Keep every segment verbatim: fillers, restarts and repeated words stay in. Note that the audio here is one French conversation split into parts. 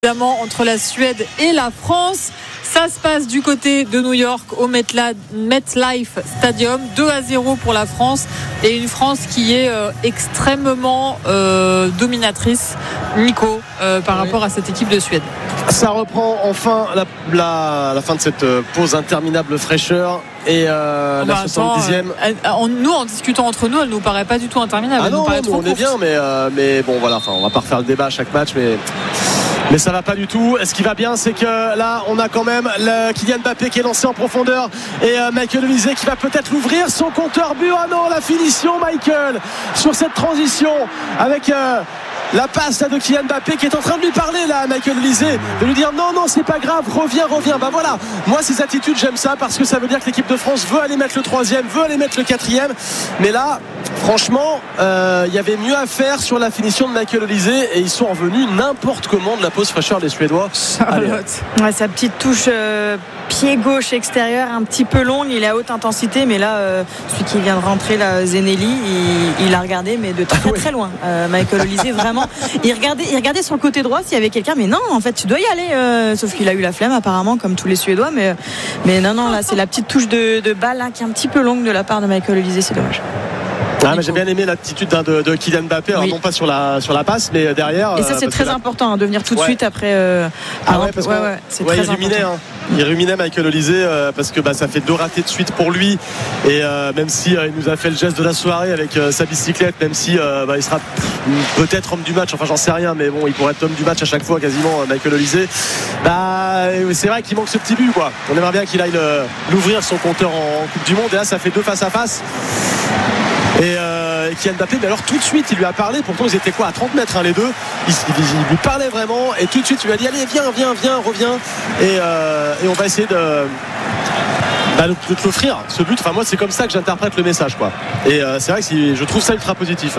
Évidemment, entre la Suède et la France. Ça se passe du côté de New York au MetLife Stadium, deux à zéro pour la France, et une France qui est euh, extrêmement euh, dominatrice, Nico, euh, par oui. rapport à cette équipe de Suède. Ça reprend enfin la, la, la fin de cette pause interminable fraîcheur. Et euh, la soixante-dixième. Euh, en, nous, en discutant entre nous, elle nous paraît pas du tout interminable. Ah elle non, nous paraît non trop on courte. est bien, mais, euh, mais bon, voilà, enfin, on va pas refaire le débat à chaque match, mais. Mais ça va pas du tout. Ce qui va bien, c'est que là, on a quand même le Kylian Mbappé qui est lancé en profondeur et euh, Michael Olise qui va peut-être l'ouvrir. Son compteur but. Ah non, la finition, Michael, sur cette transition avec euh, la passe là, de Kylian Mbappé qui est en train de lui parler là, Michael Olise, de lui dire non, non, c'est pas grave, reviens, reviens. Bah voilà, moi, ces attitudes, j'aime ça parce que ça veut dire que l'équipe de France veut aller mettre le troisième, veut aller mettre le quatrième. Mais là, franchement, il euh, y avait mieux à faire sur la finition de Michael Olise et ils sont revenus n'importe comment de la pause fraîcheur des Suédois. Ouais, sa petite touche euh, pied gauche extérieur un petit peu longue, il est à haute intensité, mais là euh, celui qui vient de rentrer là, Zenelli, il, il a regardé mais de très ah, oui. très loin euh, Michael Olise vraiment il regardait, il regardait sur le côté droit s'il y avait quelqu'un, mais non en fait tu dois y aller euh, sauf qu'il a eu la flemme apparemment comme tous les Suédois, mais, mais non non là c'est la petite touche de, de balle là, qui est un petit peu longue de la part de Michael Olise, c'est dommage. Ah, mais j'ai bien aimé l'attitude hein, de, de Kylian Mbappé, alors oui. non pas sur la, sur la passe, mais derrière. Et ça, c'est très là... important hein, de venir tout de ouais. suite après. Euh, ah ouais, parce ouais, ouais, c'est ouais, très il ruminait, hein. il ruminait Michael Olise euh, parce que bah, ça fait deux ratés de suite pour lui. Et euh, même si euh, il nous a fait le geste de la soirée avec euh, sa bicyclette, même si euh, bah, il sera peut-être homme du match, enfin j'en sais rien, mais bon, il pourrait être homme du match à chaque fois quasiment, Michael Olise. Bah, c'est vrai qu'il manque ce petit but, quoi. On aimerait bien qu'il aille le, l'ouvrir son compteur en, en Coupe du Monde. Et là, ça fait deux face à face. Et euh, Kylian Mbappé, mais alors tout de suite il lui a parlé, pourtant ils étaient quoi à trente mètres hein, les deux, il, il, il lui parlait vraiment et tout de suite il lui a dit allez viens viens viens reviens et, euh, et on va essayer de, bah, de te l'offrir ce but. Enfin moi c'est comme ça que j'interprète le message quoi. Et euh, c'est vrai que je trouve ça ultra positif.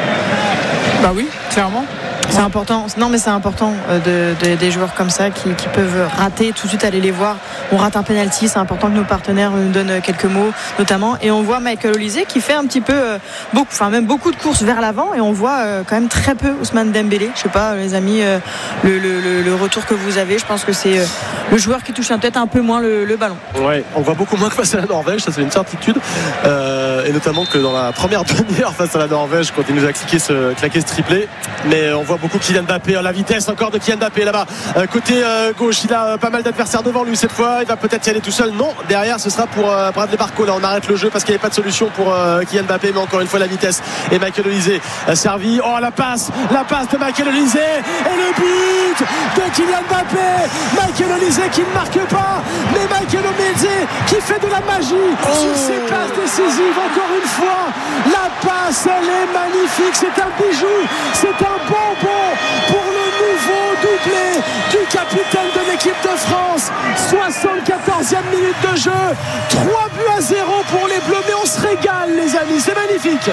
Bah oui clairement. C'est important, non mais c'est important de, de, des joueurs comme ça qui, qui peuvent rater, tout de suite aller les voir. On rate un penalty, c'est important que nos partenaires nous donnent quelques mots notamment. Et on voit Michael Olise qui fait un petit peu, euh, beaucoup, enfin même beaucoup de courses vers l'avant. Et on voit euh, quand même très peu Ousmane Dembélé. Je sais pas les amis, euh, le, le, le, le retour que vous avez, je pense que c'est euh, le joueur qui touche peut-être un peu moins le, le ballon. Ouais, on voit beaucoup moins que face à la Norvège, ça c'est une certitude. Euh, et notamment que dans la première demi-heure face à la Norvège, quand il nous a cliqué ce, claqué ce triplé. Mais on voit beaucoup Kylian Mbappé, la vitesse encore de Kylian Mbappé là-bas, euh, côté euh, gauche, il a euh, pas mal d'adversaires devant lui cette fois, il va peut-être y aller tout seul, non, derrière ce sera pour euh, Bradley Barcola, on arrête le jeu parce qu'il n'y avait pas de solution pour euh, Kylian Mbappé, mais encore une fois la vitesse et Michael Olise euh, servi, oh la passe la passe de Michael Olise et le but de Kylian Mbappé, Michael Olise qui ne marque pas, mais Michael Olise qui fait de la magie oh. sur ses passes décisives, encore une fois la passe elle est magnifique, c'est un bijou, c'est un bonbon pour le nouveau doublé du capitaine de l'équipe de France. soixante-quatorzième minute de jeu, trois buts à zéro pour les Bleus, mais on se régale les amis, c'est magnifique.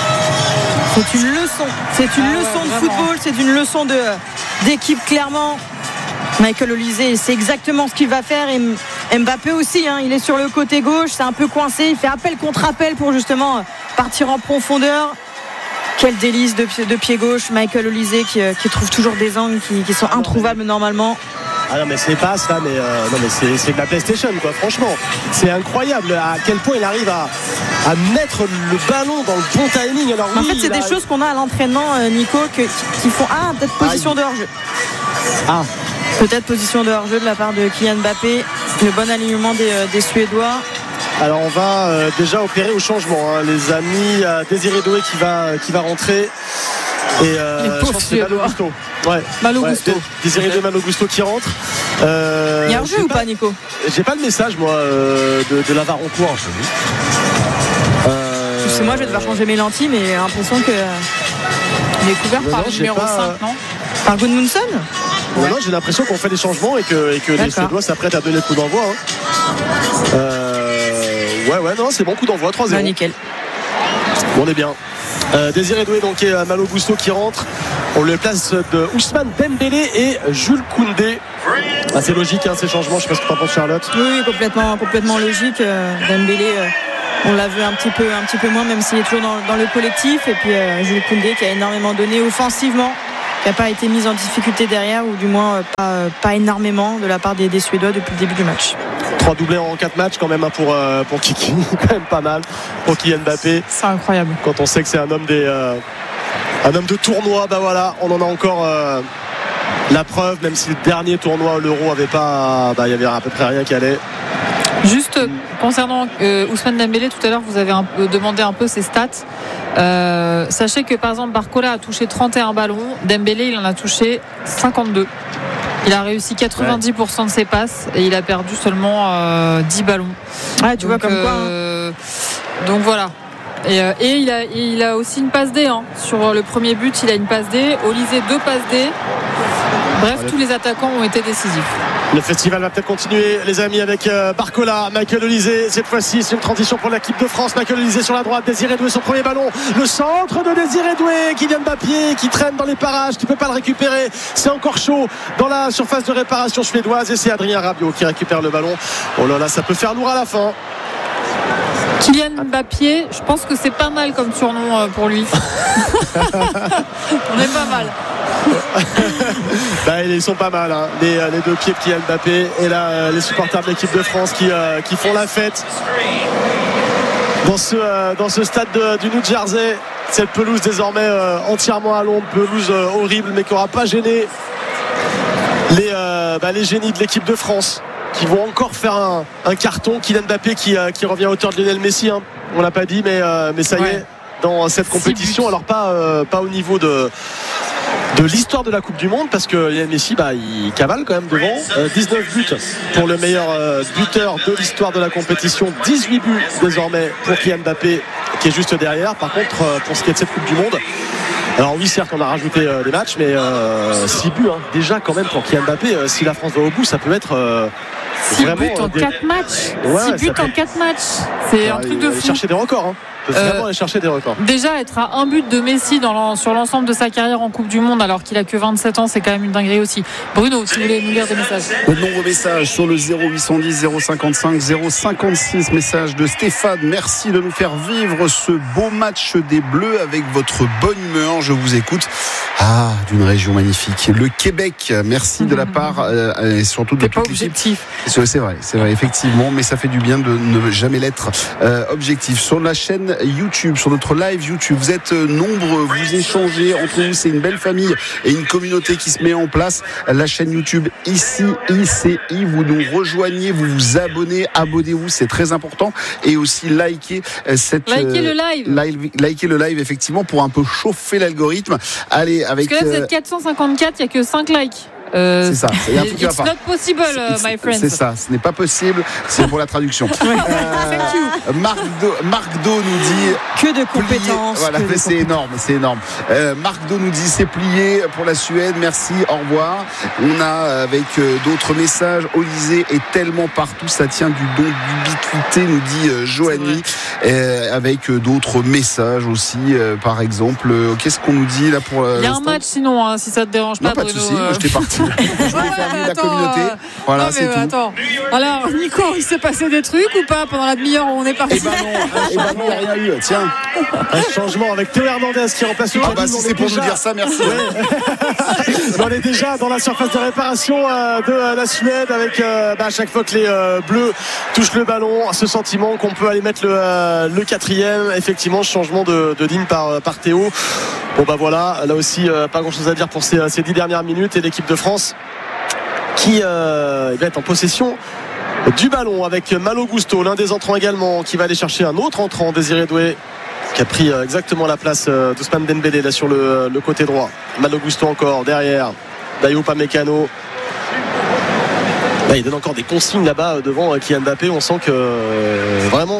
C'est une leçon, c'est une ah leçon ouais, de vraiment. football, c'est une leçon de, d'équipe clairement. Michael Olise, c'est exactement ce qu'il va faire et Mbappé aussi, hein, il est sur le côté gauche, c'est un peu coincé, il fait appel contre appel pour justement partir en profondeur. Quel délice de pied, de pied gauche, Michael Olise qui, qui trouve toujours des angles qui, qui sont introuvables normalement. Ah non mais c'est pas ça, mais, euh, non, mais c'est, c'est de la PlayStation quoi, franchement. C'est incroyable à quel point il arrive à, à mettre le ballon dans le bon timing. Alors, oui, en fait c'est des a... choses qu'on a à l'entraînement Nico que, qui font ah peut-être position ah, de hors-jeu. Ah Peut-être position de hors-jeu de la part de Kylian Mbappé. Le bon alignement des, des Suédois. Alors on va euh, déjà opérer au changement hein, les amis, euh, Désiré Doué qui va, qui va rentrer et euh, les pauvres Suédois. Ouais, Malo ouais, Gusto. Désiré Doué, Malo Gusto qui rentre. Euh, il y a un jeu ou pas, pas Nico? J'ai pas le message moi euh, de, de Lavaroncourt. Euh, Parce que moi je vais devoir changer mes lentilles, mais j'ai l'impression que il est couvert non, par non, le numéro pas... cinq, non? Par Gudmundsson? Non, non, j'ai l'impression qu'on fait des changements et que, et que les Suédois s'apprêtent à donner le coup d'envoi. Hein. Euh, ouais, ouais, non, c'est bon, coup d'envoi, trois zéro. Bah, nickel. Bon, on est bien. Euh, Désiré Doué donc et Malo Gusto qui rentre. On le place de Ousmane Dembélé et Jules Koundé. Ah, c'est logique hein, ces changements. Je sais pas ce que tu en penses Charlotte. Oui, oui, complètement, complètement logique. Euh, Dembélé, euh, on l'a vu un petit peu, un petit peu moins, même s'il est toujours dans, dans le collectif. Et puis euh, Jules Koundé qui a énormément donné offensivement. n'a pas été mise en difficulté derrière, ou du moins pas, pas énormément de la part des, des Suédois depuis le début du match. Trois doublés en quatre matchs quand même hein, pour, euh, pour Kiki, quand même pas mal pour Kylian Mbappé. C'est incroyable. Quand on sait que c'est un homme des euh, un homme de tournoi, bah voilà, on en a encore euh, la preuve, même si le dernier tournoi l'Euro avait pas, bah il y avait à peu près rien qui allait. Juste euh, concernant euh, Ousmane Dembélé, tout à l'heure vous avez un peu demandé un peu ses stats. Euh, sachez que par exemple Barcola a touché trente et un ballons, Dembélé il en a touché cinquante-deux. Il a réussi quatre-vingt-dix pour cent de ses passes et il a perdu seulement euh, dix ballons. Ouais, tu donc, vois comme euh, quoi. Hein. Donc voilà. Et, euh, et il, a, il a aussi une passe D hein. Sur le premier but, il a une passe D. Olysée, deux passes D. Bref, tous les attaquants ont été décisifs. Le festival va peut-être continuer, les amis, avec euh, Barcola, Michael Olysée. Cette fois-ci, c'est une transition pour l'équipe de France. Michael Olysée sur la droite, Désiré Doué, son premier ballon. Le centre de Désiré Doué, Kylian Mbappé qui traîne dans les parages, qui ne peut pas le récupérer. C'est encore chaud dans la surface de réparation suédoise. Et c'est Adrien Rabiot qui récupère le ballon. Oh là là, ça peut faire lourd à la fin. Kylian Mbappé, je pense que c'est pas mal comme surnom pour lui. On est pas mal. Bah, ils sont pas mal hein. les, les deux pieds de Kylian Mbappé et là les supporters de l'équipe de France qui, euh, qui font la fête dans ce, euh, dans ce stade de, du New Jersey. Cette pelouse désormais euh, entièrement à Londres, pelouse euh, horrible mais qui n'aura pas gêné les, euh, bah, les génies de l'équipe de France qui vont encore faire un, un carton. Kylian Mbappé qui, euh, qui revient à hauteur de Lionel Messi hein. On l'a pas dit mais, euh, mais ça y ouais. est dans cette compétition, alors pas, euh, pas au niveau de de l'histoire de la Coupe du Monde parce que Lionel Messi bah, il cavale quand même devant euh, dix-neuf buts pour le meilleur euh, buteur de l'histoire de la compétition, dix-huit buts désormais pour Kylian Mbappé qui est juste derrière. Par contre euh, pour ce qui est de cette Coupe du Monde, alors oui certes on a rajouté euh, des matchs mais euh, six buts hein, déjà quand même pour Kylian Mbappé. Euh, si la France va au bout ça peut être euh, six buts en des... quatre matchs ouais, six buts peut... en quatre matchs c'est alors, un truc de fou. Chercher des records hein. Vraiment aller chercher des records. Déjà être à un but de Messi dans sur l'ensemble de sa carrière en Coupe du Monde alors qu'il a que vingt-sept ans, c'est quand même une dinguerie aussi. Bruno, si vous voulez nous lire des messages. De nombreux messages sur le zéro huit cent dix zéro cinquante-cinq zéro cinquante-six. Message de Stéphane, merci de nous faire vivre ce beau match des Bleus avec votre bonne humeur. Je vous écoute. Ah, d'une région magnifique, le Québec. Merci de la part euh, et surtout de T'es toute pas objectif. C'est, c'est vrai, c'est vrai effectivement, mais ça fait du bien de ne jamais l'être. Euh, objectif sur la chaîne YouTube, sur notre live YouTube, vous êtes nombreux, vous échangez entre vous, c'est une belle famille et une communauté qui se met en place. La chaîne YouTube ici I C I, vous nous rejoignez, vous vous abonnez, abonnez-vous, c'est très important, et aussi likez cette likez le live. live likez le live effectivement pour un peu chauffer l'algorithme. Allez, avec parce que là vous êtes quatre cent cinquante-quatre, il n'y a que cinq likes. Euh, c'est ça, il y a un truc qui va pas. It's not possible, uh, my friends. C'est ça, ce n'est pas possible, c'est pour la traduction. euh, Marc, Do, Marc Do nous dit que de compétences. Voilà, que de c'est compétences. énorme, c'est énorme. Euh, Marc Do nous dit c'est plié pour la Suède, merci, au revoir. On a avec euh, d'autres messages, Olysée est tellement partout, ça tient du don d'ubiquité, nous dit euh, Joanie, euh, avec euh, d'autres messages aussi, euh, par exemple. Euh, qu'est-ce qu'on nous dit là pour euh, il y a un match sinon, hein, si ça te dérange pas. Non, pas de Bruno, souci, euh... moi j'étais parti. Je voulais faire vivre la communauté. Euh... Voilà, non, c'est mais, tout. Attends. Alors, Nico, il s'est passé des trucs ou pas pendant la demi-heure où on est parti? Eh ben non, eh ben non, il n'y a rien eu. Tiens, un changement avec Théo Hernandez qui remplace le. Ah bah si c'est pour déjà... nous dire ça, merci. Ouais. On est déjà dans la surface de réparation euh, de euh, la Suède avec euh, bah, à chaque fois que les euh, Bleus touchent le ballon, ce sentiment qu'on peut aller mettre le, euh, le quatrième. Effectivement, changement de, de ligne par, par Théo. Bon bah voilà, là aussi euh, pas grand chose à dire pour ces, ces dix dernières minutes et l'équipe de France qui euh, va être en possession du ballon avec Malo Gusto, l'un des entrants également, qui va aller chercher un autre entrant, Désiré Doué, qui a pris euh, exactement la place euh, d'Ousmane Dembélé là sur le, le côté droit. Malo Gusto encore derrière Dayot Upamecano. Là, il donne encore des consignes là-bas devant euh, Kylian Mbappé. On sent que euh, vraiment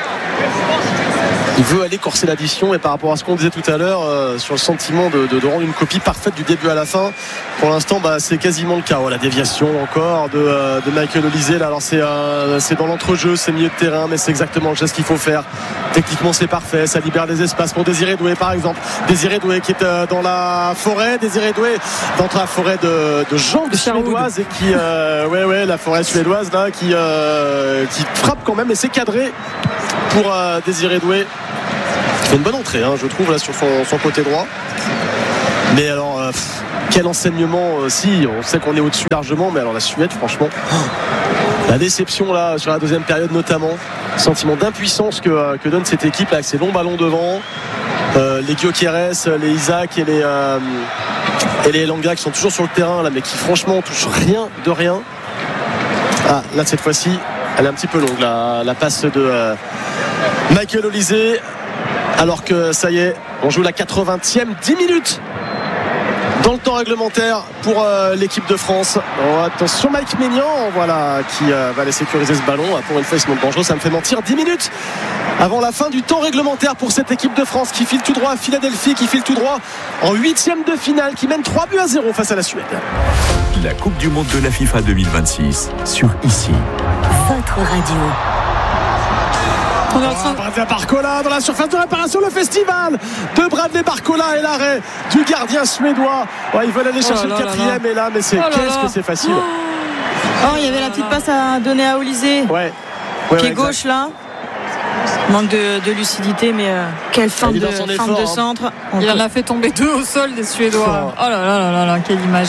il veut aller corser l'addition, et par rapport à ce qu'on disait tout à l'heure euh, sur le sentiment de, de, de rendre une copie parfaite du début à la fin, pour l'instant bah, c'est quasiment le cas. Oh, la déviation encore de, euh, de Michael Olysée là. Alors c'est, euh, c'est dans l'entrejeu, c'est milieu de terrain, mais c'est exactement le geste qu'il faut faire. Techniquement c'est parfait, ça libère des espaces pour Désiré Doué par exemple. Désiré Doué qui est euh, dans la forêt, Désiré Doué dans la forêt de, de jambes suédoises et qui euh, ouais ouais la forêt suédoise là qui, euh, qui frappe quand même, et c'est cadré pour euh, Désiré Doué. Il fait une bonne entrée hein, je trouve là sur son, son côté droit, mais alors euh, quel enseignement aussi. On sait qu'on est au-dessus largement, mais alors la Suède, franchement, la déception là sur la deuxième période notamment, sentiment d'impuissance que, que donne cette équipe avec ses longs ballons devant. Euh, les Gyökeres, les Isaac et les euh, et les Elanga qui sont toujours sur le terrain là, mais qui franchement touchent rien de rien. Ah là cette fois-ci elle est un petit peu longue la, la passe de euh, Michael Olise, alors que ça y est on joue la quatre-vingtième, dix minutes dans le temps réglementaire pour euh, l'équipe de France. Oh, attention Mike Maignan, voilà, qui euh, va aller sécuriser ce ballon. Pour une fois il se montre dangereux, ça me fait mentir. dix minutes avant la fin du temps réglementaire pour cette équipe de France qui file tout droit à Philadelphie, qui file tout droit en huitième de finale, qui mène trois buts à zéro face à la Suède. La Coupe du Monde de la FIFA deux mille vingt-six sur ici. Votre radio. On est en train de... Bradley Barcola dans la surface de réparation, le festival de Bradley Barcola et l'arrêt du gardien suédois. Ouais, ils veulent aller chercher oh là le quatrième là. Et là, mais c'est, oh qu'est-ce là. Que c'est facile. Oh, il y avait la petite passe à donner à Olise. Ouais. ouais Pied ouais, gauche là. Manque de, de lucidité, mais euh, quelle fin de, fin effort, de centre. Hein. Il en a fait tomber deux au sol des Suédois. Oh là là là là là, quelle image.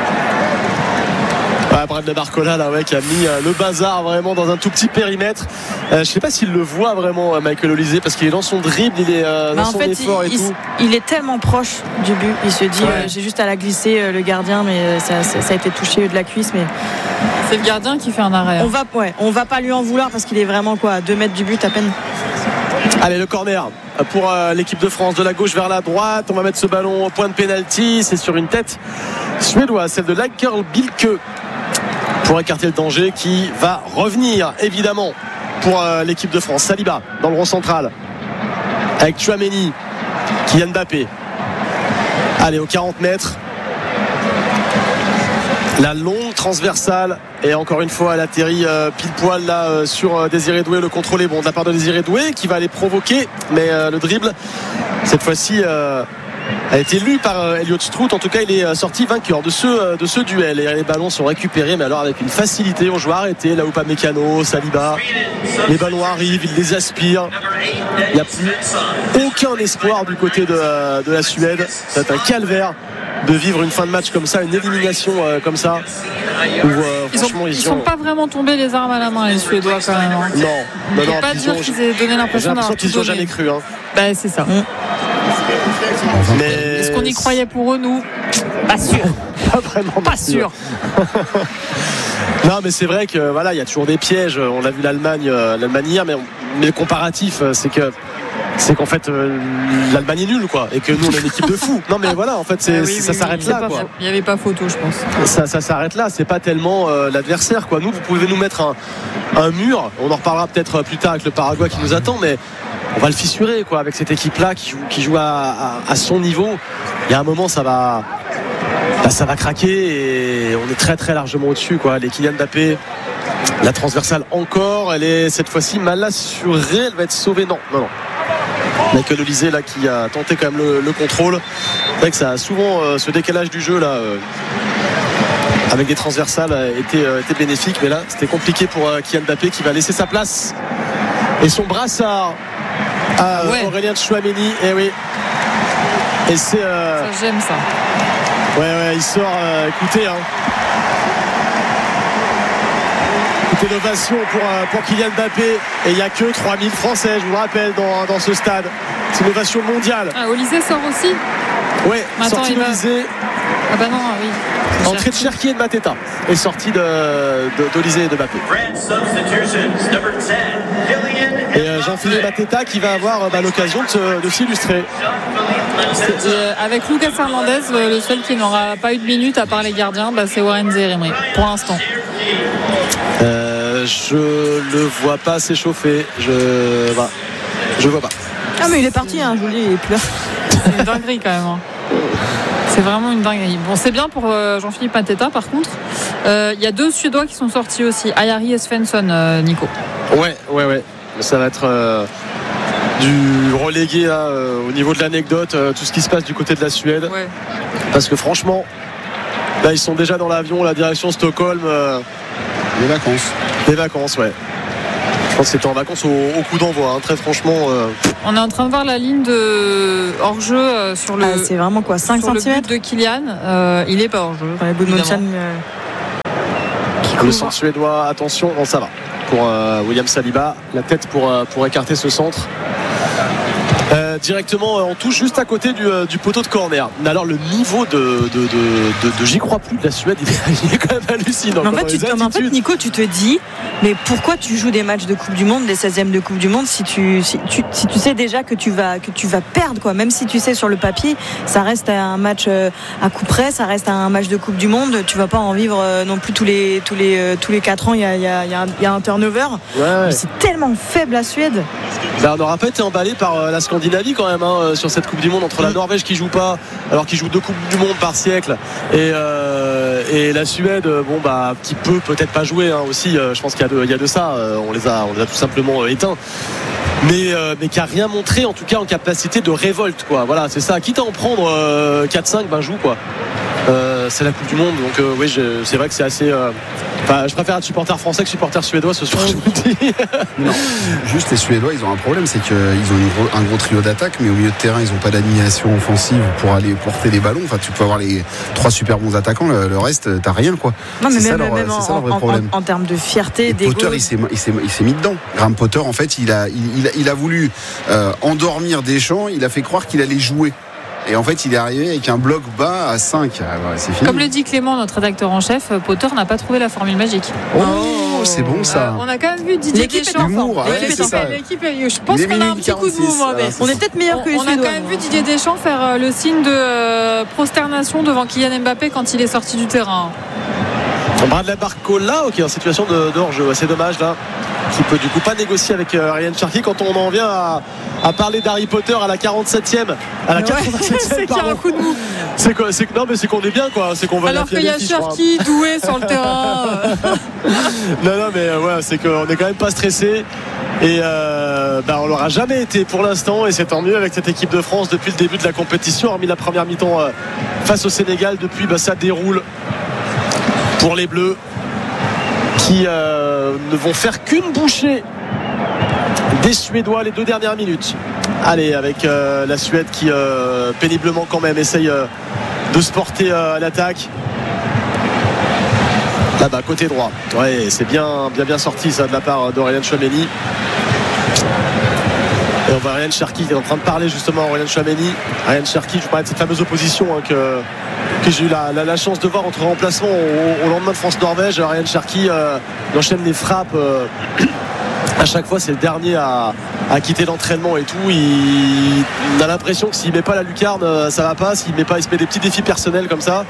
Ouais, Bradley Barcola là, ouais, qui a mis euh, le bazar vraiment dans un tout petit périmètre. Euh, je sais pas s'il le voit vraiment euh, Michael Olise, parce qu'il est dans son dribble, il est euh, dans bah, son fait, effort il, et il, tout. Il est tellement proche du but, il se dit ouais. euh, j'ai juste à la glisser euh, le gardien, mais ça, ça, ça a été touché de la cuisse, mais c'est le gardien qui fait un arrêt. On va, ouais, on va pas lui en vouloir parce qu'il est vraiment quoi, à deux mètres du but à peine. Allez, le corner pour euh, l'équipe de France, de la gauche vers la droite. On va mettre ce ballon au point de pénalty. C'est sur une tête suédoise, celle de Lagerl Bilke, pour écarter le danger, qui va revenir évidemment pour euh, l'équipe de France. Saliba dans le rond central avec Tchouaméni, Kylian Mbappé. Allez, aux quarante mètres, la longue transversale, et encore une fois elle atterrit euh, pile poil là euh, sur euh, Désiré Doué. Le contrôle est bon de la part de Désiré Doué qui va aller provoquer, mais euh, le dribble cette fois-ci euh, a été lu par euh, Elliott Strout. En tout cas il est euh, sorti vainqueur de ce, euh, de ce duel, et les ballons sont récupérés, mais alors avec une facilité. On joue arrêté là où pas Mécano, Saliba, les ballons arrivent, il les aspire, il n'y a plus aucun espoir du côté de, euh, de la Suède. C'est un calvaire de vivre une fin de match comme ça, une élimination euh, comme ça où, euh, ils, ont, ils, ils sont pas vraiment tombés les armes à la main les Suédois quand même hein. Non, on ne peut pas dire ont, qu'ils aient donné l'impression d'avoir qu'ils n'ont jamais cru hein. Ben, c'est ça. Mmh. Mais est-ce qu'on y croyait pour eux, nous? Pas sûr. Pas vraiment. Pas sûr. Non, mais c'est vrai que voilà, il y a toujours des pièges. On l'a vu l'Allemagne, euh, l'Allemagne hier, mais, on, mais le comparatif, c'est que c'est qu'en fait euh, l'Allemagne est nulle quoi, et que nous on est une équipe de fous. Non mais voilà, en fait c'est, ah oui, ça oui, s'arrête oui, là quoi. Il n'y avait pas photo, je pense. Ça, ça s'arrête là. C'est pas tellement euh, l'adversaire quoi. Nous, vous pouvez nous mettre un, un mur. On en reparlera peut-être plus tard avec le Paraguay qui nous attend, mais on va le fissurer quoi avec cette équipe là qui joue, qui joue à, à, à son niveau. Il y a un moment ça va, bah, ça va craquer, et on est très très largement au-dessus quoi. Les Kylian Mbappé, la transversale encore, elle est cette fois-ci mal assurée. Elle va être sauvée. Non, non, non. Michael Olise là qui a tenté quand même le, le contrôle. C'est vrai que ça a souvent euh, ce décalage du jeu là euh, avec des transversales a été, euh, été bénéfique, mais là c'était compliqué pour euh, Kylian Mbappé qui va laisser sa place et son brassard à euh, ouais. Aurélien Tchouaméni. Et oui. Et c'est. Euh... Ça, j'aime ça. Ouais ouais, il sort. Euh, écoutez. Hein. Innovation pour, pour Kylian Mbappé, et il n'y a que trois mille Français, je vous le rappelle, dans, dans ce stade. C'est une ovation mondiale. Ah, Olise sort aussi. Oui, sortie d'Olise. Va... Ah bah non, ah oui. Entrée de Cherki et de Mateta, et sortie de, de, d'Olise et de Mbappé. Et euh, Jean-Philippe Mateta qui va avoir bah, l'occasion de, de s'illustrer. Euh, avec Lucas Hernandez, le, le seul qui n'aura pas eu de minutes à part les gardiens, bah, c'est Warren Zaïre-Emery pour l'instant. Euh, je le vois pas s'échauffer. Je bah, je vois pas. Ah mais il est parti, hein, je vous le dis, il est plus là. C'est une dinguerie quand même. Hein. C'est vraiment une dinguerie. Bon, c'est bien pour euh, Jean-Philippe Mateta par contre. Il euh, y a deux Suédois qui sont sortis aussi, Ayari et Svensson, euh, Nico. Ouais, ouais, ouais. Ça va être euh, du relégué là, euh, au niveau de l'anecdote, euh, tout ce qui se passe du côté de la Suède. Ouais. Parce que franchement, là ils sont déjà dans l'avion, la direction Stockholm. Euh, Les vacances. Les vacances, ouais. Je pense que c'était en vacances au, au coup d'envoi. Hein. Très franchement, euh, On est en train de voir la ligne de hors-jeu euh, sur le. Ah, c'est vraiment quoi, cinq centimètres de Kylian. Euh, il n'est pas hors-jeu. Ouais, Gudmundsson, euh, Le centre suédois, attention, bon, ça va. Pour euh, William Saliba, la tête pour, euh, pour écarter ce centre. Euh, directement en touche juste à côté du, euh, du poteau de corner. Mais alors le niveau de, de, de, de, de j'y crois plus de la Suède, il est, il est quand même hallucinant. Mais en, fait, tu, te- en fait, Nico, tu te dis, mais pourquoi tu joues des matchs de Coupe du Monde, des seizièmes de Coupe du Monde, si tu, si tu, si tu sais déjà que tu vas, que tu vas perdre, quoi. Même si tu sais sur le papier, ça reste un match euh, à coup près, ça reste un match de Coupe du Monde. Tu vas pas en vivre euh, non plus tous les, tous les, euh, tous les quatre ans. Il y a, il y a, il y a un, il y a un turnover. Ouais, ouais. C'est tellement faible la Suède. Ben, on n'aura pas été emballé par euh, la Scandinavie quand même hein, sur cette Coupe du Monde, entre la Norvège qui joue pas alors qu'ils jouent deux Coupes du Monde par siècle et, euh, et la Suède bon bah qui peut peut-être pas jouer hein, aussi euh, je pense qu'il y a de, il y a de ça euh, on les a on les a tout simplement euh, éteints mais, euh, mais qui a rien montré en tout cas en capacité de révolte quoi. Voilà c'est ça, quitte à en prendre euh, quatre cinq ben joue quoi. Euh, c'est la Coupe du Monde donc euh, oui je, c'est vrai que c'est assez euh, enfin, je préfère être supporter français que supporter suédois ce soir je vous le dis. Non, juste les Suédois ils ont un problème, c'est qu'ils ont une gros, un gros trio d'attaque mais au milieu de terrain ils n'ont pas d'animation offensive pour aller porter les ballons. Enfin tu peux avoir les trois super bons attaquants, le, le reste t'as rien quoi. Non mais c'est même, ça leur, même c'est en, ça leur vrai en, problème. en, en termes de fierté, Et d'ego. Potter il s'est, il, s'est, il s'est mis dedans. Graham Potter en fait il a, il, il a, il a voulu euh, endormir Deschamps, il a fait croire qu'il allait jouer. Et en fait, il est arrivé avec un bloc bas à cinq. Ah, ouais, c'est fini. Comme le dit Clément, notre rédacteur en chef, Potter n'a pas trouvé la formule magique. Oh, oh c'est bon ça. Euh, on a quand même vu Didier L'équipe est Deschamps. en forme. L'humour, L'équipe ouais, est c'est en ça. forme. L'équipe est- Je pense Il est qu'on a un minuit petit coup de mou, moi, mais quarante-six, On est peut-être meilleur que les on a Suédois. quand même vu Didier Deschamps faire euh, le signe de euh, prosternation devant Kylian Mbappé quand il est sorti du terrain. Bradley Barcola ok en situation de, de hors-jeu, c'est dommage là qui peut du coup pas négocier avec euh, Ryan Cherki quand on en vient à, à parler d'Harry Potter à la quarante-septième à la Ouais, quatre-vingt-septième c'est qu'il y a un pardon. coup de mou. C'est quoi, c'est, non mais c'est qu'on est bien quoi, c'est qu'on va Alors qu'il y a Cherki doué sur le terrain. non non mais euh, ouais c'est qu'on est quand même pas stressé et euh, bah, on l'aura jamais été pour l'instant et c'est tant mieux avec cette équipe de France depuis le début de la compétition hormis la première mi-temps euh, face au Sénégal. Depuis bah, ça déroule pour les Bleus qui euh, ne vont faire qu'une bouchée des Suédois les deux dernières minutes. Allez avec euh, la Suède qui euh, péniblement quand même essaye euh, de se porter euh, à l'attaque. Là-bas côté droit, ouais, c'est bien bien bien sorti ça de la part d'Aurélien Tchouaméni. Et on voit Ryan Cherki qui est en train de parler justement à Aurélien Tchouaméni. Ryan Cherki, je vous parlais de cette fameuse opposition hein, que, que j'ai eu la, la, la chance de voir entre remplacements au, au lendemain de France-Norvège. Ryan Cherki euh, il enchaîne les frappes euh, à chaque fois c'est le dernier à, à quitter l'entraînement et tout. Il, il a l'impression que s'il met pas la lucarne ça va pas, s'il met pas, il se met des petits défis personnels comme ça.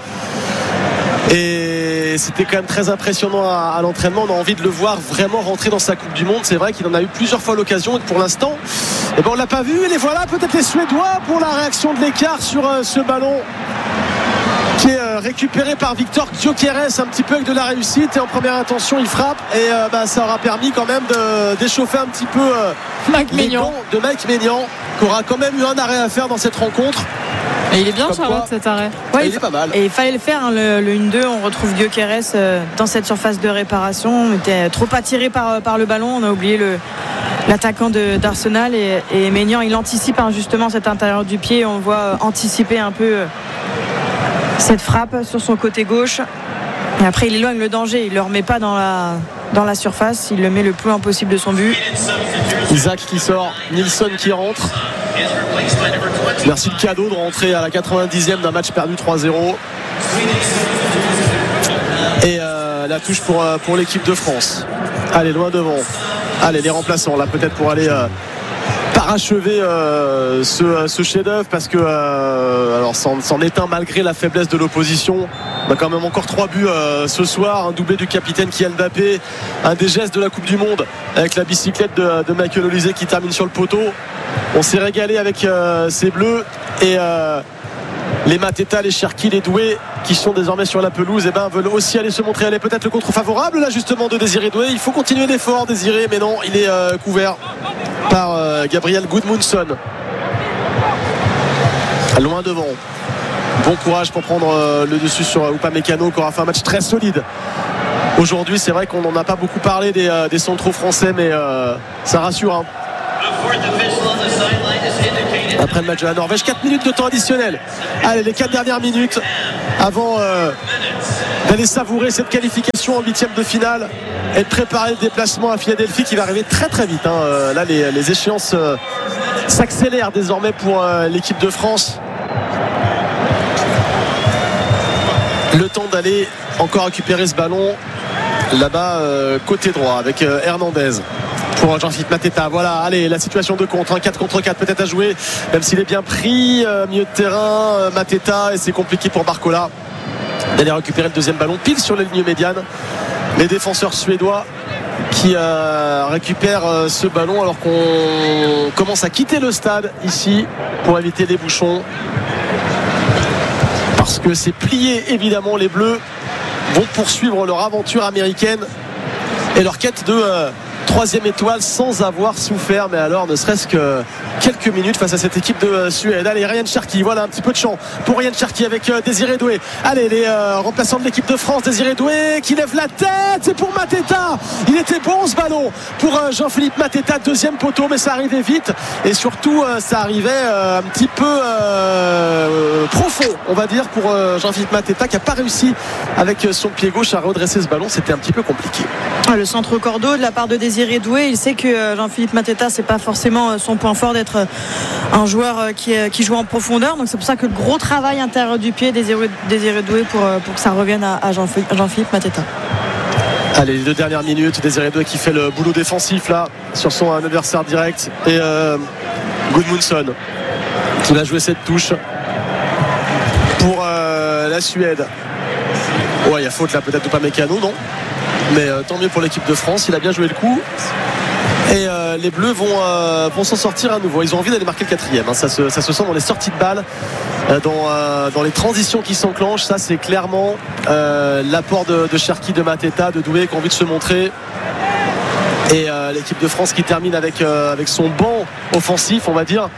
Et c'était quand même très impressionnant à, à l'entraînement. On a envie de le voir vraiment rentrer dans sa Coupe du Monde. C'est vrai qu'il en a eu plusieurs fois l'occasion et que pour l'instant eh ben, on l'a pas vu. Et les voilà peut-être les Suédois pour la réaction de l'écart sur euh, ce ballon qui est euh, récupéré par Victor Gyökeres un petit peu avec de la réussite et en première intention il frappe et euh, bah, ça aura permis quand même de d'échauffer un petit peu euh, Mike les Maignan. gants de Mike Maignan qui aura quand même eu un arrêt à faire dans cette rencontre. Et il est bien Comme Charlotte quoi. cet arrêt. Ouais, Et il est pas mal. Et il fallait le faire, hein, le, le un deux. On retrouve Gyökeres euh, dans cette surface de réparation. On était trop attiré par, par le ballon. On a oublié le, l'attaquant de, d'Arsenal. Et, et Maignan, il anticipe hein, justement cet intérieur du pied. On voit euh, anticiper un peu euh, cette frappe sur son côté gauche. Et après, il éloigne le danger. Il ne le remet pas dans la, dans la surface. Il le met le plus loin possible de son but. Isaac qui sort, Nilsson qui rentre. Merci le cadeau de rentrer à la quatre-vingt-dixième d'un match perdu trois zéro. Et euh, la touche pour, euh, pour l'équipe de France. Allez, loin devant. Allez, les remplaçants là peut-être pour aller euh, parachever euh, ce, ce chef-d'œuvre parce que euh, alors c'en, c'en est un malgré la faiblesse de l'opposition. On a quand même encore trois buts euh, ce soir, un doublé du capitaine Kylian Mbappé, un des gestes de la Coupe du Monde avec la bicyclette de, de Michael Olise qui termine sur le poteau. On s'est régalé avec euh, ces Bleus et euh, les Mateta, les Cherki, les Doué qui sont désormais sur la pelouse et ben veulent aussi aller se montrer. Elle est peut-être le contre favorable là justement de Désiré Doué. Il faut continuer l'effort Désiré, mais non, il est euh, couvert par euh, Gabriel Gudmundsson. Loin devant. Bon courage pour prendre euh, le dessus sur Upamecano qui aura fait un match très solide. Aujourd'hui c'est vrai qu'on n'en a pas beaucoup parlé des, euh, des centraux français mais euh, ça rassure hein. après le match de la Norvège. quatre minutes de temps additionnel. Allez, les quatre dernières minutes avant euh, d'aller savourer cette qualification en huitième de finale et de préparer le déplacement à Philadelphie qui va arriver très très vite, hein. euh, Là les, les échéances euh, s'accélèrent désormais pour euh, l'équipe de France. Le temps d'aller encore récupérer ce ballon là-bas euh, côté droit avec euh, Hernandez pour Jean-Philippe Mateta. Voilà, allez, la situation de contre, un quatre contre quatre peut-être à jouer, même s'il est bien pris, euh, milieu de terrain, euh, Mateta, et c'est compliqué pour Barcola d'aller récupérer le deuxième ballon pile sur la ligne médiane. Les défenseurs suédois qui euh, récupèrent euh, ce ballon alors qu'on commence à quitter le stade ici pour éviter les bouchons, parce que c'est plié. Évidemment, les Bleus vont poursuivre leur aventure américaine et leur quête de euh, troisième étoile sans avoir souffert, mais alors ne serait-ce que quelques minutes face à cette équipe de euh, Suède. Allez, Ryan Cherki, voilà un petit peu de champ pour Ryan Cherki avec euh, Désiré Doué. Allez, les euh, remplaçants de l'équipe de France, Désiré Doué qui lève la tête, c'est pour Mateta. Il était bon ce ballon pour euh, Jean-Philippe Mateta, deuxième poteau, mais ça arrivait vite et surtout euh, ça arrivait euh, un petit peu euh, profond, on va dire, pour euh, Jean-Philippe Mateta qui n'a pas réussi avec son pied gauche à redresser ce ballon. C'était un petit peu compliqué. Le centre cordeau de la part de Désiré Doué, il sait que Jean-Philippe Mateta, c'est pas forcément son point fort d'être un joueur qui, qui joue en profondeur, donc c'est pour ça que le gros travail intérieur du pied Désiré, Désiré Doué pour, pour que ça revienne à, à Jean-Philippe Mateta. Allez, les deux dernières minutes, Désiré Doué qui fait le boulot défensif là sur son adversaire direct, et euh, Gudmundsson qui va jouer cette touche pour euh, la Suède. Ouais, il y a faute là peut-être de Upamecano, non, mais euh, tant mieux pour l'équipe de France, il a bien joué le coup. Et euh, les Bleus vont, euh, vont s'en sortir à nouveau. Ils ont envie d'aller marquer le quatrième, hein. ça, se, ça se sent dans les sorties de balles, euh, dans, euh, dans les transitions qui s'enclenchent. Ça, c'est clairement euh, l'apport de, de Cherki, de Mateta, de Doué qui ont envie de se montrer. Et euh, l'équipe de France qui termine avec, euh, avec son banc offensif, on va dire.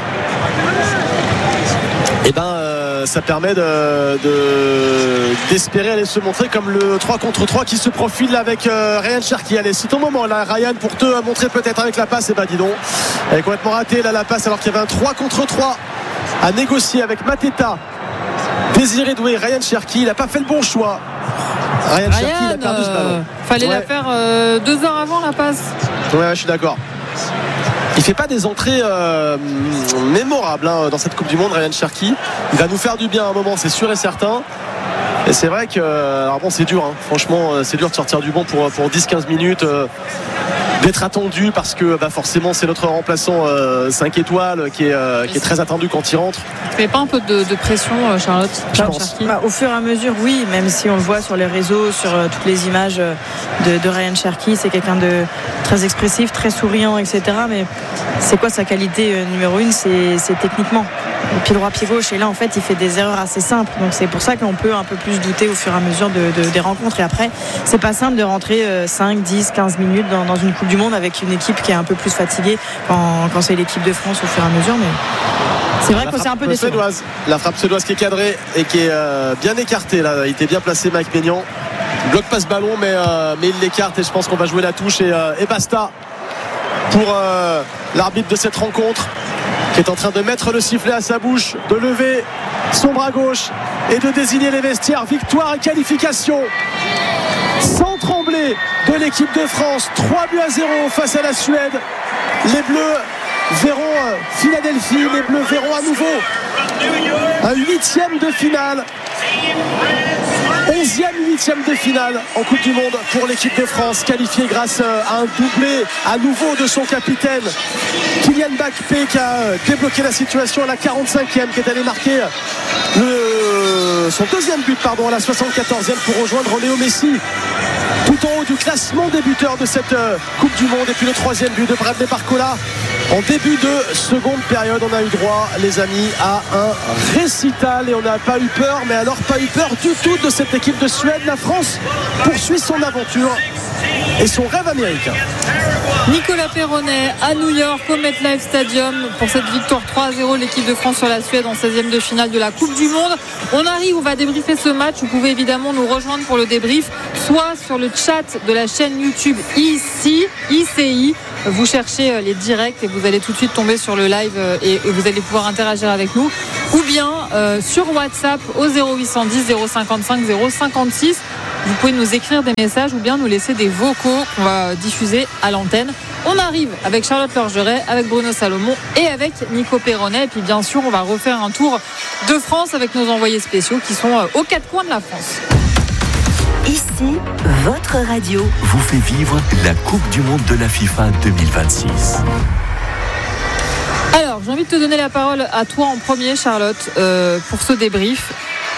Et ben euh, ça permet de, de, d'espérer aller se montrer comme le trois contre trois qui se profile avec euh, Ryan Cherki. Allez, c'est ton moment là, Ryan, pour te montrer peut-être avec la passe. Et bah dis donc, elle est complètement ratée là la passe, alors qu'il y avait un trois contre trois à négocier avec Mateta, Désiré Doué, Ryan Cherki. Il n'a pas fait le bon choix. Ryan, Ryan Cherki, il a perdu ce ballon. Euh, fallait ouais. la faire euh, deux heures avant la passe. Ouais, je suis d'accord. Il fait pas des entrées euh, mémorables hein, dans cette Coupe du Monde, Ryan Cherki. Il va nous faire du bien à un moment, c'est sûr et certain. Et c'est vrai que alors bon, c'est dur, hein. Franchement, c'est dur de sortir du banc pour, pour dix quinze minutes, euh, d'être attendu parce que bah, forcément c'est notre remplaçant euh, cinq étoiles qui est, euh, qui est très attendu quand il rentre. Mais pas un peu de, de pression, Charlotte, je pense. Bah, au fur et à mesure, oui, même si on le voit sur les réseaux, sur euh, toutes les images de, de Ryan Cherki, c'est quelqu'un de très expressif, très souriant, et cetera. Mais c'est quoi sa qualité euh, numéro une? C'est, c'est techniquement. Pied droit, pied gauche, et là en fait il fait des erreurs assez simples, donc c'est pour ça qu'on peut un peu plus douter au fur et à mesure de, de, des rencontres. Et après c'est pas simple de rentrer cinq, dix, quinze minutes dans, dans une Coupe du Monde avec une équipe qui est un peu plus fatiguée quand, quand c'est l'équipe de France au fur et à mesure, mais c'est vrai la que c'est un peu décevant. Suédoise, la frappe suédoise qui est cadrée et qui est euh, bien écartée là. Il était bien placé, Mike Maignan, il bloque pas ce ballon, mais, euh, mais il l'écarte, et je pense qu'on va jouer la touche, et, euh, et basta pour euh, l'arbitre de cette rencontre, qui est en train de mettre le sifflet à sa bouche, de lever son bras gauche et de désigner les vestiaires. Victoire et qualification sans trembler de l'équipe de France, trois buts à zéro face à la Suède. Les Bleus verront Philadelphie, les Bleus verront à nouveau un huitième de finale, onzième huitième de finale en Coupe du Monde pour l'équipe de France, qualifiée grâce à un doublé à nouveau de son capitaine Kylian Mbappé, qui a débloqué la situation à la quarante-cinquième, qui est allé marquer le, son deuxième but pardon, à la soixante-quatorzième pour rejoindre Léo Messi tout en haut du classement des buteurs de cette Coupe du Monde. Et puis le troisième but de Bradley Barcola en début de seconde période. On a eu droit, les amis, à un récital, et on n'a pas eu peur, mais alors pas eu peur du tout de cette équipe de Suède. La France poursuit son aventure et son rêve américain. Nicolas Perronnet à New York au MetLife Stadium pour cette victoire trois à zéro, l'équipe de France sur la Suède en seizième de finale de la Coupe du Monde. On arrive, on va débriefer ce match. Vous pouvez évidemment nous rejoindre pour le débrief, soit sur le chat de la chaîne YouTube ici, I C I, vous cherchez les directs et vous allez tout de suite tomber sur le live et, et vous allez pouvoir interagir avec nous. Ou bien euh, sur WhatsApp au zéro huit cent dix zéro cinquante-cinq zéro cinquante-six. Vous pouvez nous écrire des messages ou bien nous laisser des vocaux qu'on va diffuser à l'antenne. On arrive avec Charlotte Lorgeret, avec Bruno Salomon et avec Nico Perronnet. Et puis bien sûr, on va refaire un tour de France avec nos envoyés spéciaux qui sont aux quatre coins de la France. Ici, votre radio vous fait vivre la Coupe du Monde de la FIFA deux mille vingt-six. Alors, j'ai envie de te donner la parole à toi en premier, Charlotte, euh, pour ce débrief.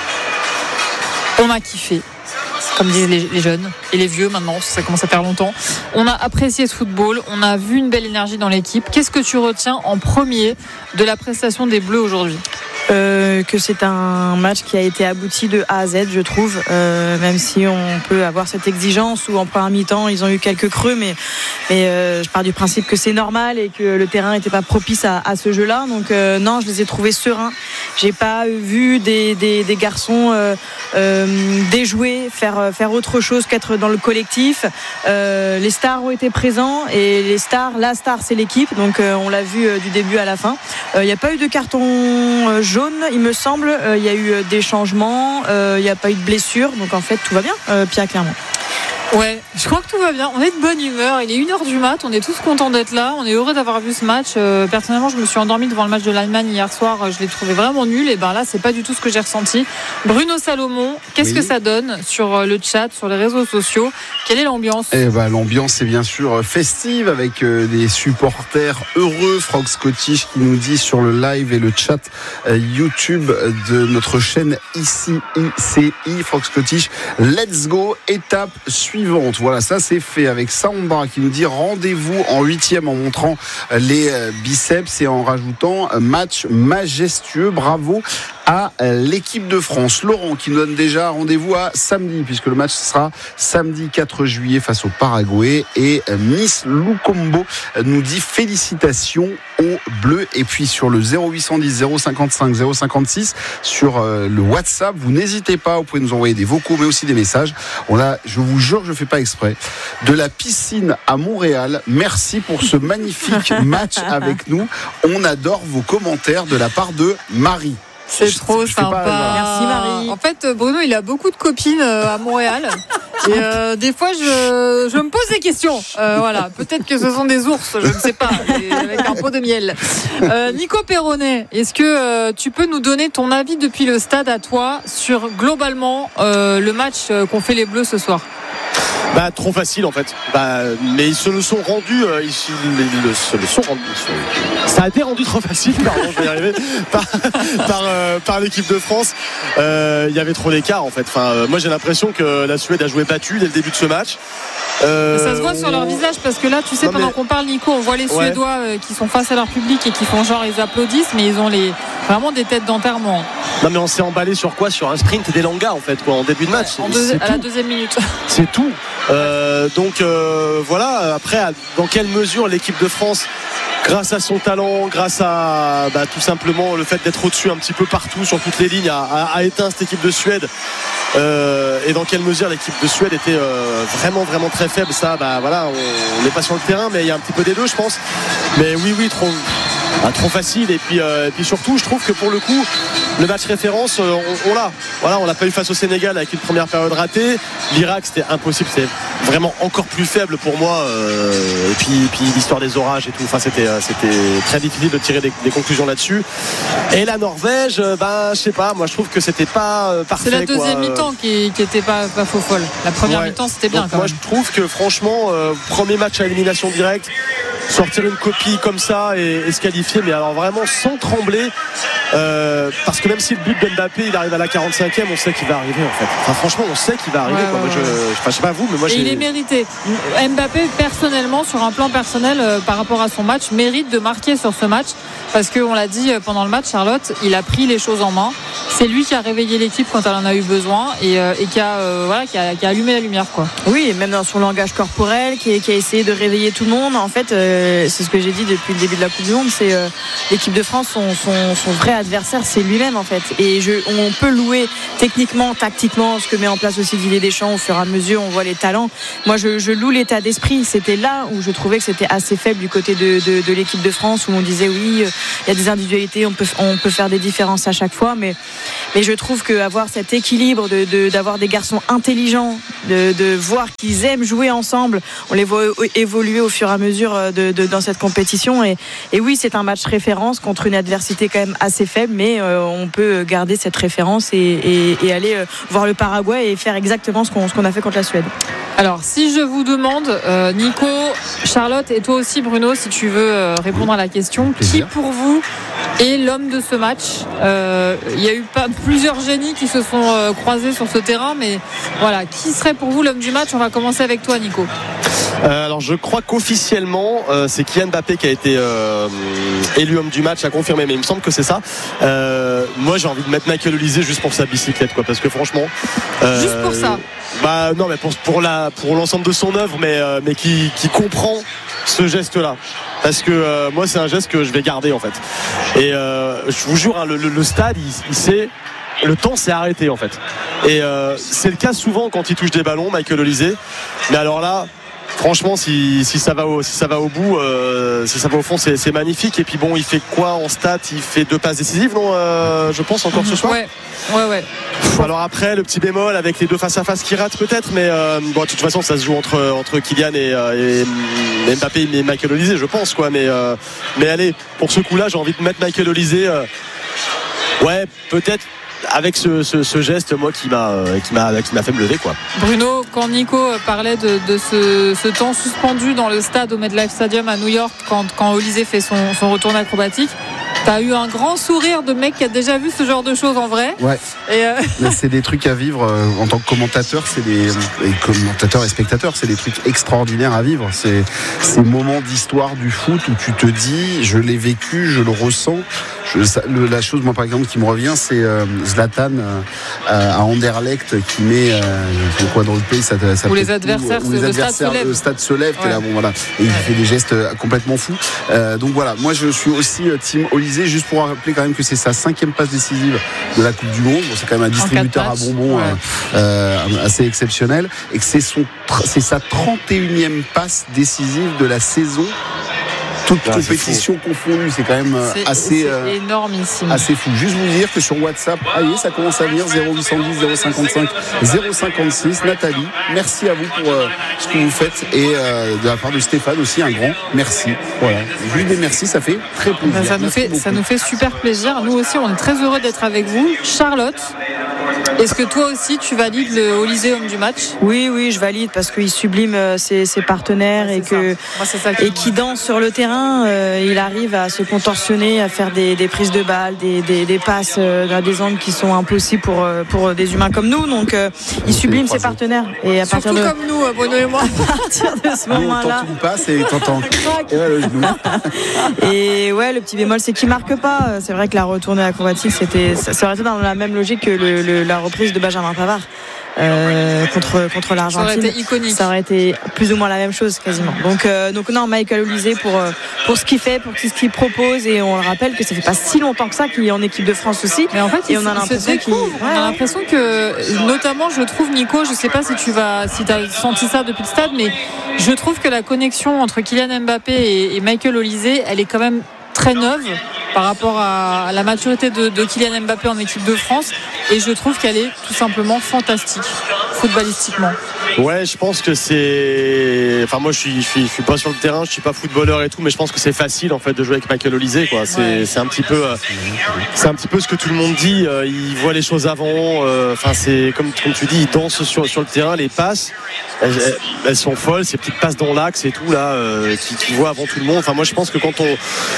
On a kiffé, comme disent les, les jeunes et les vieux maintenant, ça commence à faire longtemps. On a apprécié ce football, on a vu une belle énergie dans l'équipe. Qu'est-ce que tu retiens en premier de la prestation des Bleus aujourd'hui ? Euh, que c'est un match qui a été abouti de A à Z, je trouve, euh, même si on peut avoir cette exigence où en première mi-temps ils ont eu quelques creux, mais, mais euh, je pars du principe que c'est normal et que le terrain n'était pas propice à, à ce jeu-là. Donc euh, non, je les ai trouvés sereins. J'ai pas vu des, des, des garçons euh, euh, déjouer, faire, faire autre chose qu'être dans le collectif. Euh, les stars ont été présents et les stars, la star c'est l'équipe, donc euh, on l'a vu euh, du début à la fin. Il euh, n'y a pas eu de carton euh, jaune, il me semble. Il euh, y a eu des changements, il euh, n'y a pas eu de blessure, donc en fait tout va bien, euh, Pierre, clairement. Ouais, je crois que tout va bien. On est de bonne humeur. Il est une heure du mat. On est tous contents d'être là. On est heureux d'avoir vu ce match. Euh, personnellement, je me suis endormie devant le match de l'Allemagne hier soir. Je l'ai trouvé vraiment nul. Et ben là, c'est pas du tout ce que j'ai ressenti. Bruno Salomon, qu'est-ce oui. que ça donne sur le chat, sur les réseaux sociaux ? Quelle est l'ambiance ? Eh ben, l'ambiance est bien sûr festive avec euh, des supporters heureux. Frog Scottish qui nous dit sur le live et le chat euh, YouTube de notre chaîne ici I C I. Frog Scottish, let's go, étape suivante. Voilà, ça c'est fait avec Sandra qui nous dit rendez-vous en huitième en montrant les biceps et en rajoutant match majestueux. Bravo à l'équipe de France. Laurent qui nous donne déjà rendez-vous à samedi puisque le match sera samedi quatre juillet face au Paraguay et Miss Lukombo nous dit félicitations aux Bleus. Et puis sur le zéro huit cent dix zéro cinquante-cinq zéro cinquante-six sur le WhatsApp, vous n'hésitez pas, vous pouvez nous envoyer des vocaux mais aussi des messages. On a, je vous jure, je fais pas exprès, de la piscine à Montréal. Merci pour ce magnifique match avec nous. On adore vos commentaires de la part de Marie. C'est je, trop je sympa. Pas, merci Marie. En fait, Bruno, il a beaucoup de copines à Montréal. Et euh, des fois, je, je me pose des questions. Euh, voilà, peut-être que ce sont des ours, je ne sais pas, avec un pot de miel. Euh, Nico Perronnet, est-ce que euh, tu peux nous donner ton avis depuis le stade à toi sur globalement euh, le match qu'ont fait les Bleus ce soir ? Bah, trop facile en fait. Bah, mais ils se le sont rendus. Euh, ils, ils, ils se le sont rendus. Ça a été rendu trop facile. Pardon, je vais y arriver. Par, par, euh, par l'équipe de France. Euh, il y avait trop d'écart en fait. Enfin, euh, moi j'ai l'impression que la Suède a joué battue dès le début de ce match. Euh, ça se voit sur leur visage parce que là, tu sais, non, pendant mais... qu'on parle, Nico, on voit les ouais. Suédois euh, qui sont face à leur public et qui font genre ils applaudissent, mais ils ont les vraiment des têtes d'enterrement. Non mais on s'est emballé sur quoi ? Sur un sprint des langas en fait, quoi, en début de match. En deux, à tout. La deuxième minute. C'est tout. Euh, donc euh, voilà. Après, dans quelle mesure l'équipe de France, grâce à son talent, grâce à bah, tout simplement le fait d'être au-dessus un petit peu partout sur toutes les lignes, a, a, a éteint cette équipe de Suède. Euh, et dans quelle mesure l'équipe de Suède était euh, vraiment vraiment très faible, ça bah voilà, on n'est pas sur le terrain mais il y a un petit peu des deux je pense, mais oui oui trop ah, trop facile et puis, euh, et puis surtout je trouve que pour le coup le match référence euh, on, on l'a voilà on l'a pas eu face au Sénégal avec une première période ratée. L'Irak c'était impossible, c'était vraiment encore plus faible pour moi euh, et puis, puis l'histoire des orages et tout, enfin c'était, c'était très difficile de tirer des, des conclusions là-dessus. Et la Norvège ben je sais pas, moi je trouve que c'était pas euh, parfait. C'est la deuxième quoi. mi-temps qui, qui était pas, pas faux folle. La première ouais. mi-temps c'était bien. Donc, quand moi même. je trouve que franchement euh, premier match à élimination directe, sortir une copie comme ça et, et se qualifier, mais alors vraiment sans trembler euh, parce que même si le but de Mbappé il arrive à la quarante-cinquième, on sait qu'il va arriver en fait. Enfin franchement on sait qu'il va arriver ouais, quoi. Ouais, moi, je, ouais. je, je sais pas vous mais moi et j'ai... il est mérité. Mbappé personnellement sur un plan personnel euh, par rapport à son match mérite de marquer sur ce match parce qu'on l'a dit pendant le match, Charlotte, il a pris les choses en main. C'est lui qui a réveillé l'équipe quand elle en a eu besoin et, euh, et qui, a, euh, voilà, qui, a, qui a allumé la lumière quoi. Oui, et même dans son langage corporel qui, qui a essayé de réveiller tout le monde. En fait euh, c'est ce que j'ai dit depuis le début de la Coupe du Monde, c'est euh, l'équipe de France, son, son, son vrai l'adversaire, c'est lui-même en fait. Et je, on peut louer techniquement, tactiquement, ce que met en place aussi Didier Deschamps. Au fur et à mesure, on voit les talents. Moi, je, je loue l'état d'esprit. C'était là où je trouvais que c'était assez faible du côté de, de, de l'équipe de France, où on disait oui, il y a des individualités, on peut, on peut faire des différences à chaque fois, mais, mais je trouve qu'avoir cet équilibre, de, de, d'avoir des garçons intelligents, de, de voir qu'ils aiment jouer ensemble, on les voit évoluer au fur et à mesure de, de, dans cette compétition. Et, et oui, c'est un match référence contre une adversité quand même assez faible, mais euh, on peut garder cette référence et, et, et aller euh, voir le Paraguay et faire exactement ce qu'on, ce qu'on a fait contre la Suède. Alors, si je vous demande, euh, Nico, Charlotte et toi aussi Bruno, si tu veux euh, répondre à la question, qui pour vous est l'homme de ce match? euh, Il y a eu pas, plusieurs génies qui se sont euh, croisés sur ce terrain, mais voilà, qui serait pour vous l'homme du match? On va commencer avec toi, Nico. Euh, alors je crois qu'officiellement euh, c'est Kylian Mbappé qui a été euh, élu homme du match, à confirmer, mais il me semble que c'est ça. Euh, moi j'ai envie de mettre Michael Olise juste pour sa bicyclette, quoi, parce que franchement euh, juste pour ça bah non, mais pour, pour, la, pour l'ensemble de son œuvre, mais, euh, mais qui, qui comprend ce geste là, parce que euh, moi c'est un geste que je vais garder en fait. Et euh, je vous jure, hein, le, le, le stade il, il sait, le temps s'est arrêté en fait, et euh, c'est le cas souvent quand il touche des ballons, Michael Olise, mais alors là franchement, si, si, ça va au, si ça va au bout, euh, si ça va au fond, c'est, c'est magnifique. Et puis bon, il fait quoi en stats? Il fait deux passes décisives, non euh, je pense encore ce soir. Ouais, ouais, ouais. Alors après, le petit bémol avec les deux face à face qui ratent peut-être, mais euh, bon, de toute façon, ça se joue entre entre Kylian et, euh, et, et Mbappé et Michael Olise, je pense, quoi. Mais euh, mais allez, pour ce coup-là, j'ai envie de mettre Michael Olise. Euh, ouais, peut-être. Avec ce, ce, ce geste, moi, qui m'a, qui m'a, qui m'a fait me lever, quoi. Bruno, quand Nico parlait de, de ce, ce temps suspendu dans le stade au MetLife Stadium à New York, quand, quand Olise fait son, son retour acrobatique, t'as eu un grand sourire de mec qui a déjà vu ce genre de choses en vrai. Ouais. Et euh... c'est des trucs à vivre euh, en tant que commentateur, c'est des et commentateurs et spectateurs, c'est des trucs extraordinaires à vivre. C'est ces moments d'histoire du foot où tu te dis, je l'ai vécu, je le ressens. Je, ça, le, la chose, moi par exemple, qui me revient, c'est euh, Zlatan euh, à Anderlecht qui met euh, quoi dans le pays, ça, ça où les adversaires, où les adversaires le, le stade se lève, ouais. Là, bon, voilà, et il ouais. fait des gestes complètement fous. Euh, donc voilà, moi je suis aussi euh, team Olise, juste pour rappeler quand même que c'est sa cinquième passe décisive de la Coupe du Monde. Bon, c'est quand même un distributeur à bonbons ouais. euh, euh, assez exceptionnel, et que c'est son, c'est sa trente et unième passe décisive de la saison. Toute ah, compétition confondue, c'est quand même c'est, assez, c'est euh, énormissime. assez fou. Juste vous dire que sur WhatsApp, allez, ça commence à venir zéro huit cent dix zéro cinquante-cinq zéro cinquante-six. Nathalie, merci à vous pour euh, ce que vous faites, et euh, de la part de Stéphane aussi un grand merci. Voilà, juste des merci, ça fait très plaisir. Ben, ça nous fait, ça nous fait super plaisir. Nous aussi, on est très heureux d'être avec vous. Charlotte, est-ce que toi aussi tu valides le Olise homme du match? Oui, oui, je valide parce qu'il sublime ses, ses partenaires ouais, et que Moi, c'est ça qui et qui danse sur le terrain. Euh, il arrive à se contorsionner, à faire des, des prises de balles, des, des, des passes euh, à des angles qui sont impossibles pour, pour des humains comme nous. Donc euh, il sublime ses partenaires. Et à Surtout partir de... comme nous, Bruno et moi. À partir de ce moment-là. On passe et t'entends. Et, ouais, le genou. Et ouais, le petit bémol, c'est qu'il marque pas. C'est vrai que la retournée acrobatique, c'était, ça aurait été dans la même logique que le, le, la reprise de Benjamin Pavard. Euh, contre contre l'Argentine, ça aurait été iconique. Ça aurait été plus ou moins la même chose quasiment. Donc euh, donc non, Michael Olise pour euh, pour ce qu'il fait, pour ce qu'il propose, et on le rappelle que ça fait pas si longtemps que ça qu'il est en équipe de France aussi. Mais en fait, et il on a l'impression qu'il... ouais. on a l'impression que, notamment, je trouve, Nico, je sais pas si tu vas si t'as senti ça depuis le stade, mais je trouve que la connexion entre Kylian Mbappé et, et Michael Olise, elle est quand même très neuve par rapport à la maturité de, de Kylian Mbappé en équipe de France, et je trouve qu'elle est tout simplement fantastique footballistiquement. Ouais, je pense que c'est, enfin moi je suis, je suis, je suis pas sur le terrain, je suis pas footballeur et tout, mais je pense que c'est facile en fait de jouer avec Michael Olise, quoi. C'est, ouais. c'est un petit peu, euh, c'est un petit peu ce que tout le monde dit. Euh, il voit les choses avant. Enfin, euh, c'est comme, comme tu dis, il danse sur sur le terrain, les passes, elles, elles sont folles, ces petites passes dans l'axe et tout là, euh, qui, qui voit avant tout le monde. Enfin, moi je pense que quand on,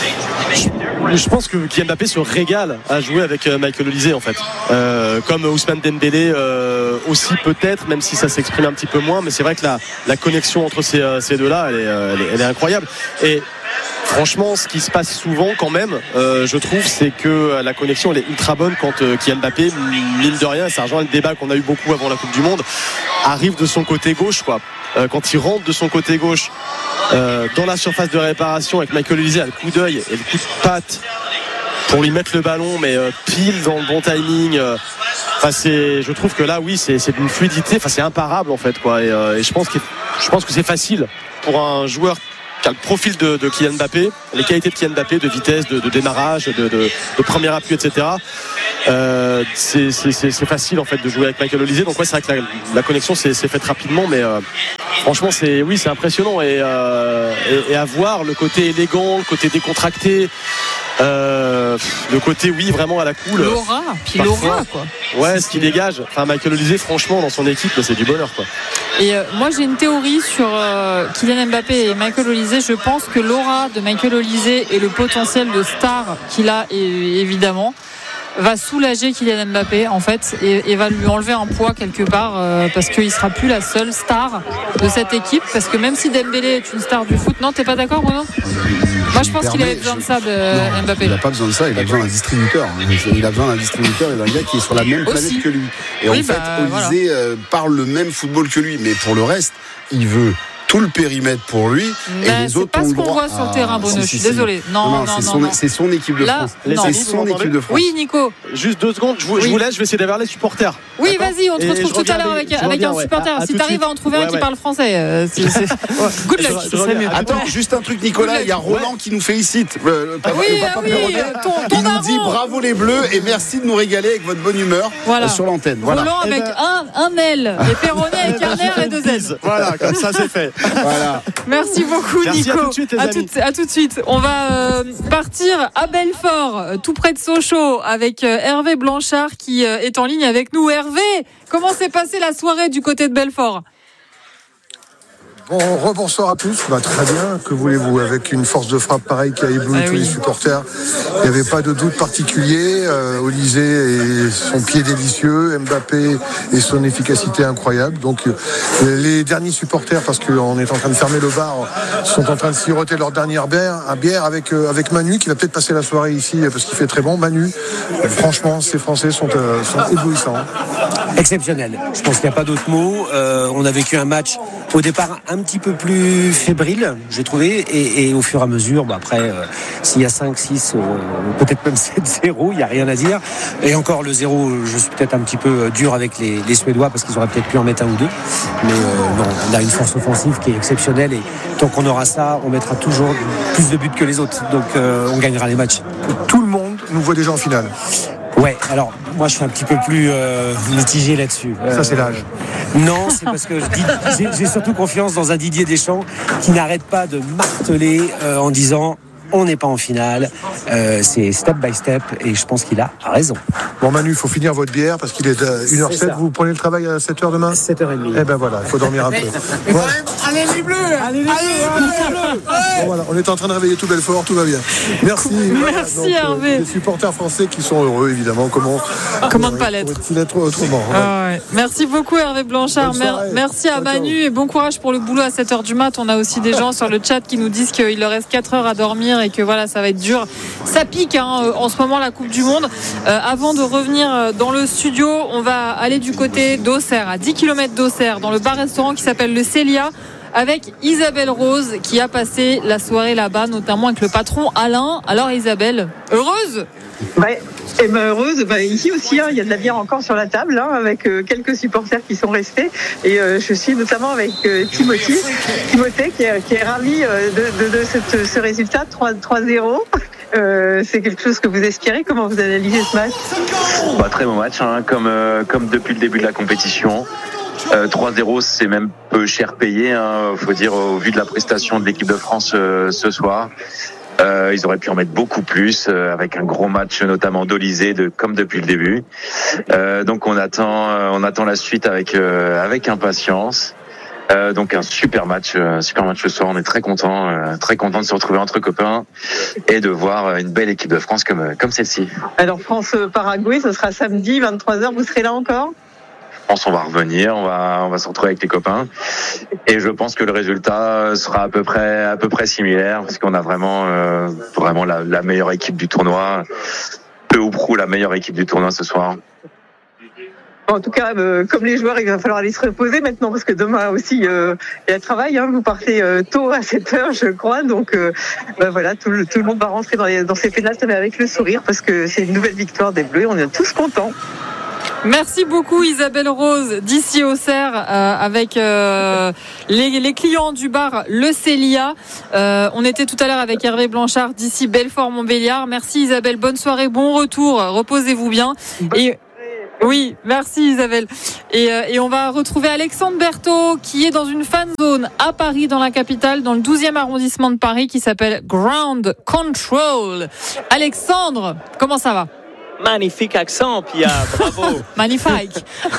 je, je pense que Kylian Mbappé se régale à jouer avec Michael Olise en fait, euh, comme Ousmane Dembélé euh, aussi peut-être, même si ça s'exprime un petit peu moins, mais c'est vrai que la, la connexion entre ces, ces deux-là, elle est, elle, est, elle est incroyable. Et franchement, ce qui se passe souvent quand même, euh, je trouve, c'est que la connexion elle est ultra bonne quand euh, Kylian Mbappé, mine de rien, ça rejoint le débat qu'on a eu beaucoup avant la Coupe du Monde, arrive de son côté gauche, quoi. Euh, quand il rentre de son côté gauche euh, dans la surface de réparation avec Michael Olise, le coup d'œil et le coup de patte pour lui mettre le ballon, mais euh, pile dans le bon timing. Euh, enfin, c'est, je trouve que là, oui, c'est, c'est d'une fluidité. Enfin, c'est imparable en fait, quoi. Et, euh, et je pense que, je pense que c'est facile pour un joueur qui a le profil de, de Kylian Mbappé, les qualités de Kylian Mbappé, de vitesse, de, de démarrage, de, de, de premier appui, et cetera. Euh, c'est, c'est, c'est, c'est facile en fait de jouer avec Michael Olise. Donc ouais, c'est vrai que la, la connexion s'est, s'est faite rapidement, mais euh, franchement, c'est, oui, c'est impressionnant et, euh, et, et à voir le côté élégant, le côté décontracté. Euh, le côté oui vraiment à la cool, l'aura, puis l'aura quoi. Ouais, ce qu'il dégage. Enfin, Michael Olise, franchement, dans son équipe, c'est du bonheur quoi. Et euh, moi j'ai une théorie sur euh, Kylian Mbappé et Michael Olise. Je pense que l'aura de Michael Olise et le potentiel de star qu'il a, et, évidemment, va soulager Kylian Mbappé en fait et, et va lui enlever un poids quelque part euh, parce qu'il sera plus la seule star de cette équipe, parce que même si Dembélé est une star du foot, non, t'es pas d'accord Bruno? Moi je pense qu'il avait besoin de ça de non, Mbappé. Il n'a pas besoin de ça, il a besoin d'un distributeur. Il a besoin d'un distributeur et d'un gars qui est sur la même planète Aussi. que lui. Et oui, en fait, bah, Olise voilà. euh, parle le même football que lui, mais pour le reste, il veut tout le périmètre pour lui. Mais et c'est les autres pas ont ce le qu'on droit. voit sur le terrain, Bruno. si, Je si, suis si. désolé. Non, non, non, c'est, non, son, non. c'est son équipe de Là, France. non. C'est Vous son m'entendez équipe de France. Oui, Nico. Juste deux secondes, je vous, Oui. je vous laisse, je vais essayer d'avoir les supporters. Oui, D'accord. vas-y, on te Et retrouve je tout à reviens l'heure avec- avec, je avec reviens, un ouais. supporter. À- à Si tout de t'arrives suite. à en trouver un Ouais, qui ouais. parle français, euh, c'est, c'est... Ouais. Good luck, Je ce serait reviens. mieux. Attends, Attends, juste un truc, Nicolas. Il y a Roland qui nous félicite. Le papa, Oui, le papa ah oui, Perronnet. ton- ton Il nous dit daron. bravo les Bleus et merci de nous régaler avec votre bonne humeur Voilà. euh, sur l'antenne. Voilà. Roland avec Eh ben- un, un L et Perronnet avec un R et deux S. Voilà, comme ça c'est fait. Voilà. Merci beaucoup, Merci, Nico. à tout de suite, les à, amis. tout, à tout de suite. On va euh, partir à Belfort, euh, tout près de Sochaux, avec euh, Hervé Blanchard qui euh, est en ligne avec nous. Hervé, comment s'est passée la soirée du côté de Belfort? Bon, rebonsoir à tous. Bah, très bien, que voulez-vous, avec une force de frappe pareille qui a ébloui Ah tous oui. les supporters. Il n'y avait pas de doute particulier. Euh, Olise et son pied délicieux, Mbappé et son efficacité incroyable. Donc euh, les derniers supporters, parce qu'on est en train de fermer le bar, sont en train de siroter leur dernière bière, un bière avec, euh, avec Manu, qui va peut-être passer la soirée ici parce qu'il fait très bon. Manu, euh, franchement, ces Français sont, euh, sont éblouissants. Exceptionnel. Je pense qu'il n'y a pas d'autre mot. Euh, on a vécu un match au départ un petit peu plus fébrile, j'ai trouvé, et, et au fur et à mesure, bah après, euh, s'il y a cinq, six, euh, peut-être même sept zéro, il n'y a rien à dire. Et encore le zéro, je suis peut-être un petit peu dur avec les, les Suédois parce qu'ils auraient peut-être pu en mettre un ou deux. Mais euh, non, on a une force offensive qui est exceptionnelle et tant qu'on aura ça, on mettra toujours plus de buts que les autres. Donc euh, on gagnera les matchs. Tout le monde nous voit déjà en finale. Ouais, alors moi je suis un petit peu plus euh, mitigé là-dessus. Ça, c'est l'âge. Non, c'est parce que je dis- j'ai, j'ai surtout confiance dans un Didier Deschamps qui n'arrête pas de marteler euh, en disant on n'est pas en finale, euh, c'est step by step et je pense qu'il a raison. Bon Manu, il faut finir votre bière parce qu'il est à une heure sept. C'est ça. Vous prenez le travail à sept heures demain? sept heures trente. Eh ben voilà, il faut dormir un peu. Voilà. Allez les bleus, allez les bleus. Bon, voilà, on est en train de réveiller tout Belfort, tout va bien. Merci. Merci, Donc, euh, Hervé. les supporters français qui sont heureux, évidemment. Comment, Comment ne pas l'être? Pourrait-il être autrement? Ah ouais. Merci beaucoup Hervé Blanchard. Bonne Mer- soirée. Merci à Ciao, Manu ciao. et bon courage pour le boulot à sept heures du mat. On a aussi des gens sur le chat qui nous disent qu'il leur reste quatre heures à dormir et que voilà, ça va être dur. Ça pique hein, en ce moment la Coupe du Monde. Euh, avant de revenir dans le studio, on va aller du côté d'Auxerre, à dix kilomètres d'Auxerre, dans le bar-restaurant qui s'appelle le Célia, avec Isabelle Rose qui a passé la soirée là-bas, notamment avec le patron Alain. Alors Isabelle, heureuse? Ouais, et ben heureuse, ben ici aussi, hein, il y a de la bière encore sur la table, hein, avec euh, quelques supporters qui sont restés. Et euh, je suis notamment avec euh, Timothée, Timothée qui est, qui est ravi euh, de, de, de cette, ce résultat, trois zéro. Euh, c'est quelque chose que vous espérez? Comment vous analysez ce match? Bah, très bon match, hein, comme, euh, comme depuis le début de la compétition. Euh, trois zéro, c'est même peu cher payé, hein, faut dire, au vu de la prestation de l'équipe de France euh, ce soir. Euh, ils auraient pu en mettre beaucoup plus, euh, avec un gros match notamment d'Olise, de, comme depuis le début. Euh, donc on attend, euh, on attend la suite avec, euh, avec impatience. Euh, donc un super match, euh, super match ce soir. On est très content, euh, très content de se retrouver entre copains et de voir une belle équipe de France comme comme celle-ci. Alors France-Paraguay, ce sera samedi, vingt-trois heures, vous serez là encore? Je pense qu'on va revenir, on va on va se retrouver avec les copains et je pense que le résultat sera à peu près à peu près similaire parce qu'on a vraiment euh, vraiment la, la meilleure équipe du tournoi, peu ou prou la meilleure équipe du tournoi ce soir. En tout cas, euh, comme les joueurs, il va falloir aller se reposer maintenant parce que demain aussi, euh, il y a travail. Hein, vous partez euh, tôt à sept heures, je crois. Donc, euh, bah voilà, tout le, tout le monde va rentrer dans, les, dans ces pénales avec le sourire parce que c'est une nouvelle victoire des Bleus. On est tous contents. Merci beaucoup Isabelle Rose d'ici Auxerre euh, avec euh, les, les clients du bar Le Célia. Euh, on était tout à l'heure avec Hervé Blanchard d'ici Belfort-Montbéliard. Merci Isabelle, bonne soirée, bon retour, reposez-vous bien. Et oui, merci Isabelle. Et, euh, et on va retrouver Alexandre Berthaud qui est dans une fan zone à Paris, dans la capitale, dans le douzième arrondissement de Paris, qui s'appelle Ground Control. Alexandre, comment ça va ? Magnifique accent, Pia, bravo. Magnifique.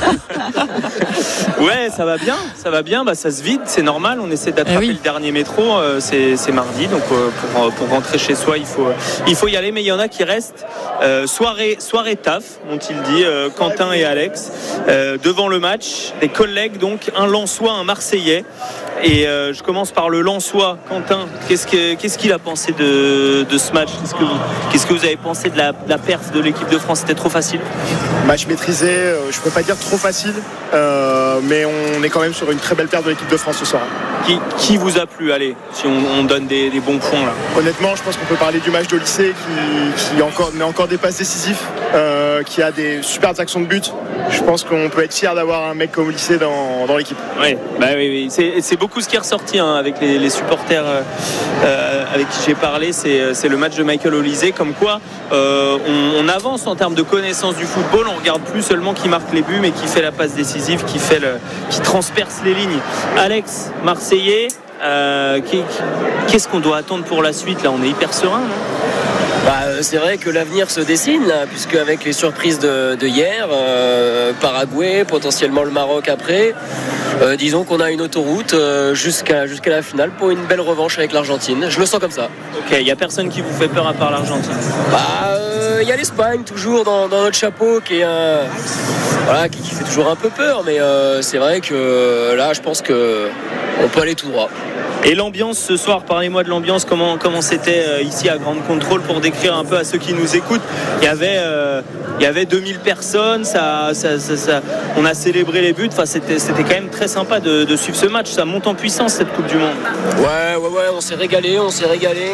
Ouais, ça va bien, ça va bien. Bah, ça se vide, c'est normal. On essaie d'attraper eh oui. le dernier métro. Euh, c'est, c'est mardi, donc euh, pour, pour rentrer chez soi, il faut, il faut y aller. Mais il y en a qui restent. Euh, soirée, soirée taf, ont-ils dit, euh, Quentin et Alex, euh, devant le match. Des collègues, donc un Lensois, un Marseillais. Et euh, je commence par le Lensois. Quentin, qu'est-ce, que, qu'est-ce qu'il a pensé de, de ce match ? Qu'est-ce que, vous, qu'est-ce que vous avez pensé de la, de la perf de l'équipe de France? C'était trop facile? Match maîtrisé, euh, je ne peux pas dire trop facile, euh, mais on est quand même sur une très belle perte de l'équipe de France ce soir. Qui, qui vous a plu? Allez, si on, on donne des, des bons points là. Honnêtement, je pense qu'on peut parler du match de lycée qui, qui encore, met encore des passes décisives, euh, qui a des super actions de but. Je pense qu'on peut être fier d'avoir un mec comme lycée dans, dans l'équipe. Ouais, bah oui, oui. C'est, c'est beaucoup ce qui est ressorti hein, avec les, les supporters euh, avec qui j'ai parlé. C'est, c'est le match de Michael Olysée, comme quoi euh, on, on avance en termes de connaissance du football. On regarde plus seulement qui marque les buts, mais qui fait la passe décisive, qui fait le, qui transperce les lignes. Alex, Marseillais, euh, qu'est-ce qu'on doit attendre pour la suite là? On est hyper serein, non? Bah, c'est vrai que l'avenir se dessine là, puisque avec les surprises de, de hier, euh, Paraguay, potentiellement le Maroc après, euh, disons qu'on a une autoroute euh, jusqu'à, jusqu'à la finale pour une belle revanche avec l'Argentine. Je le sens comme ça. Ok, il n'y a personne qui vous fait peur à part l'Argentine? Bah, il euh, y a l'Espagne toujours dans, dans notre chapeau qui est un, voilà, qui, qui fait toujours un peu peur, mais euh, c'est vrai que là, je pense que on peut aller tout droit. Et l'ambiance ce soir, parlez-moi de l'ambiance, comment, comment c'était euh, ici à Ground Control pour décrire un peu à ceux qui nous écoutent. Il y avait, euh, il y avait deux mille personnes, ça, ça, ça, ça, on a célébré les buts, enfin, c'était, c'était quand même très sympa de, de suivre ce match, ça monte en puissance cette Coupe du Monde. Ouais, ouais, ouais, on s'est régalé, on s'est régalé.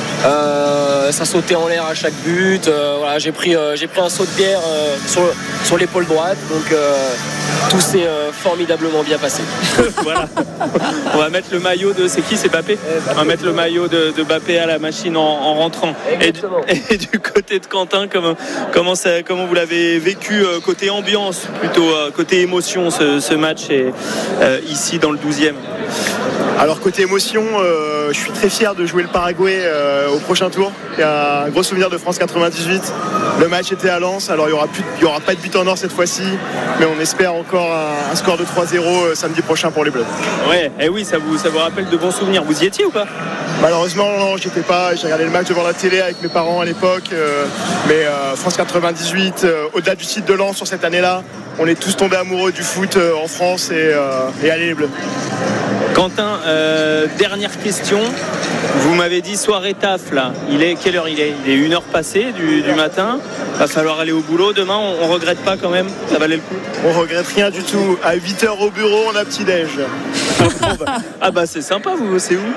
Euh, ça sautait en l'air à chaque but. Euh, voilà, j'ai pris, euh, j'ai pris un saut de bière euh, sur, sur l'épaule droite, donc euh, tout s'est euh, formidablement bien passé. Voilà. On va mettre le maillot de, c'est qui, c'est Mbappé? On va mettre le maillot de, de Mbappé à la machine en, en rentrant. Et du, et du côté de Quentin, comment, comment, ça, comment vous l'avez vécu euh, côté ambiance, plutôt euh, côté émotion, ce, ce match et, euh, ici dans le douzième? Alors côté émotion, euh, je suis très fier de jouer le Paraguay euh, au prochain tour. Il y a un gros souvenir de France quatre-vingt-dix-huit. Le match était à Lens, alors il n'y aura pas de but en or cette fois-ci, mais on espère encore un, un score de trois zéro euh, samedi prochain pour les Bleus. Ouais, et oui, ça vous, ça vous rappelle de bons souvenirs. Vous y étiez ou pas? Malheureusement, non, j'étais pas. J'ai regardé le match devant la télé avec mes parents à l'époque, euh, mais euh, France quatre-vingt-dix-huit, euh, au-delà du site de Lens sur cette année-là, on est tous tombés amoureux du foot euh, en France et, euh, et allez les Bleus. Quentin, euh, dernière question. Vous m'avez dit soirée taf là. Il est quelle heure il est? Il est une heure passée du, du matin. Va falloir aller au boulot demain. On, on regrette pas quand même? Ça valait le coup? On regrette rien du tout. À huit heures au bureau, on a petit déj. Ah, bon, bah, ah bah c'est sympa. Vous bossez où?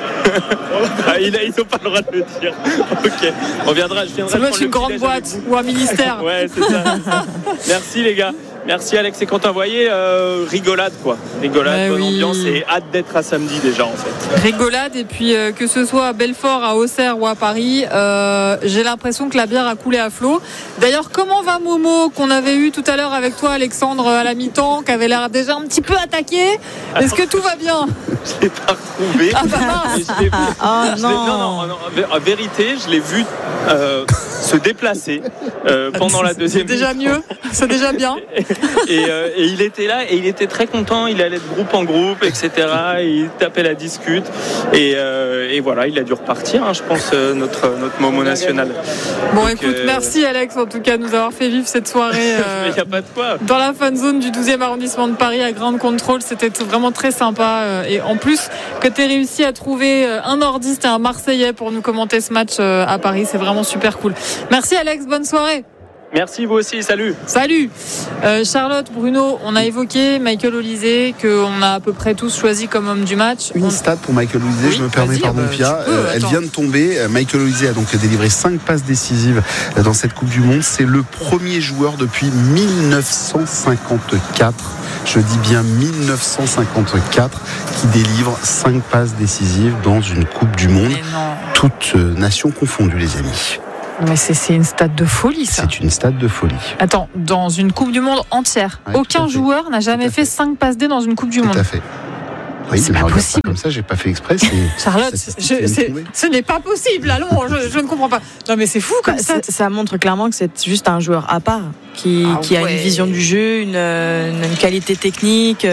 Ah, il a, ils n'ont pas le droit de le dire. Ok. On viendra. Je viendrai. Ça doit être une grande boîte ou un ministère. Ouais, c'est ça, c'est ça. Merci les gars. Merci Alex et Quentin. Voyez, euh, rigolade quoi. Rigolade, ouais, bonne oui. ambiance et hâte d'être à samedi déjà en fait. Rigolade et puis euh, que ce soit à Belfort, à Auxerre ou à Paris, euh, j'ai l'impression que la bière a coulé à flot. D'ailleurs, comment va Momo qu'on avait eu tout à l'heure avec toi Alexandre à la mi-temps, qui avait l'air déjà un petit peu attaqué? Est-ce que tout va bien? Je l'ai pas retrouvé. Ah bah mince. Je l'ai vu. Oh, je non. L'ai, non, non, non. En vérité, je l'ai vu euh, se déplacer euh, pendant la deuxième. C'est déjà mieux. C'est déjà bien. Et, euh, et il était là et il était très content, il allait de groupe en groupe, et cetera. Et il tapait la discute et, euh, et voilà, il a dû repartir, hein, je pense, euh, notre, notre Momo national. Bon, donc, écoute, euh... merci Alex en tout cas de nous avoir fait vivre cette soirée euh, Mais y a pas de quoi. Dans la fan zone du douzième arrondissement de Paris à Ground Control. C'était vraiment très sympa euh, et en plus que tu aies réussi à trouver un nordiste et un Marseillais pour nous commenter ce match euh, à Paris, c'est vraiment super cool. Merci Alex, bonne soirée. Merci, vous aussi, salut. Salut. Euh, Charlotte, Bruno, on a évoqué Michael Olise, qu'on a à peu près tous choisi comme homme du match. Une on... stat pour Michael Olise, oui, je me permets, pardon, bah, Pia. Peux, euh, elle vient de tomber. Michael Olise a donc délivré cinq passes décisives dans cette Coupe du Monde. C'est le premier joueur depuis dix-neuf cent cinquante-quatre. Je dis bien dix-neuf cent cinquante-quatre qui délivre cinq passes décisives dans une Coupe du Monde. Toutes nations confondues, les amis. Mais c'est, c'est une stat de folie, ça. C'est une stat de folie. Attends, dans une Coupe du Monde entière, ouais, aucun joueur n'a jamais fait cinq passes D dans une Coupe du tout Monde. Tout à fait. Oui, c'est mais pas je possible. Pas comme ça, j'ai pas fait exprès. C'est, Charlotte, je, c'est, ce n'est pas possible. Allons, je, je ne comprends pas. Non, mais c'est fou comme bah, ça. Ça montre clairement que c'est juste un joueur à part qui, ah, qui a ouais. une vision du jeu, une, une, une qualité technique,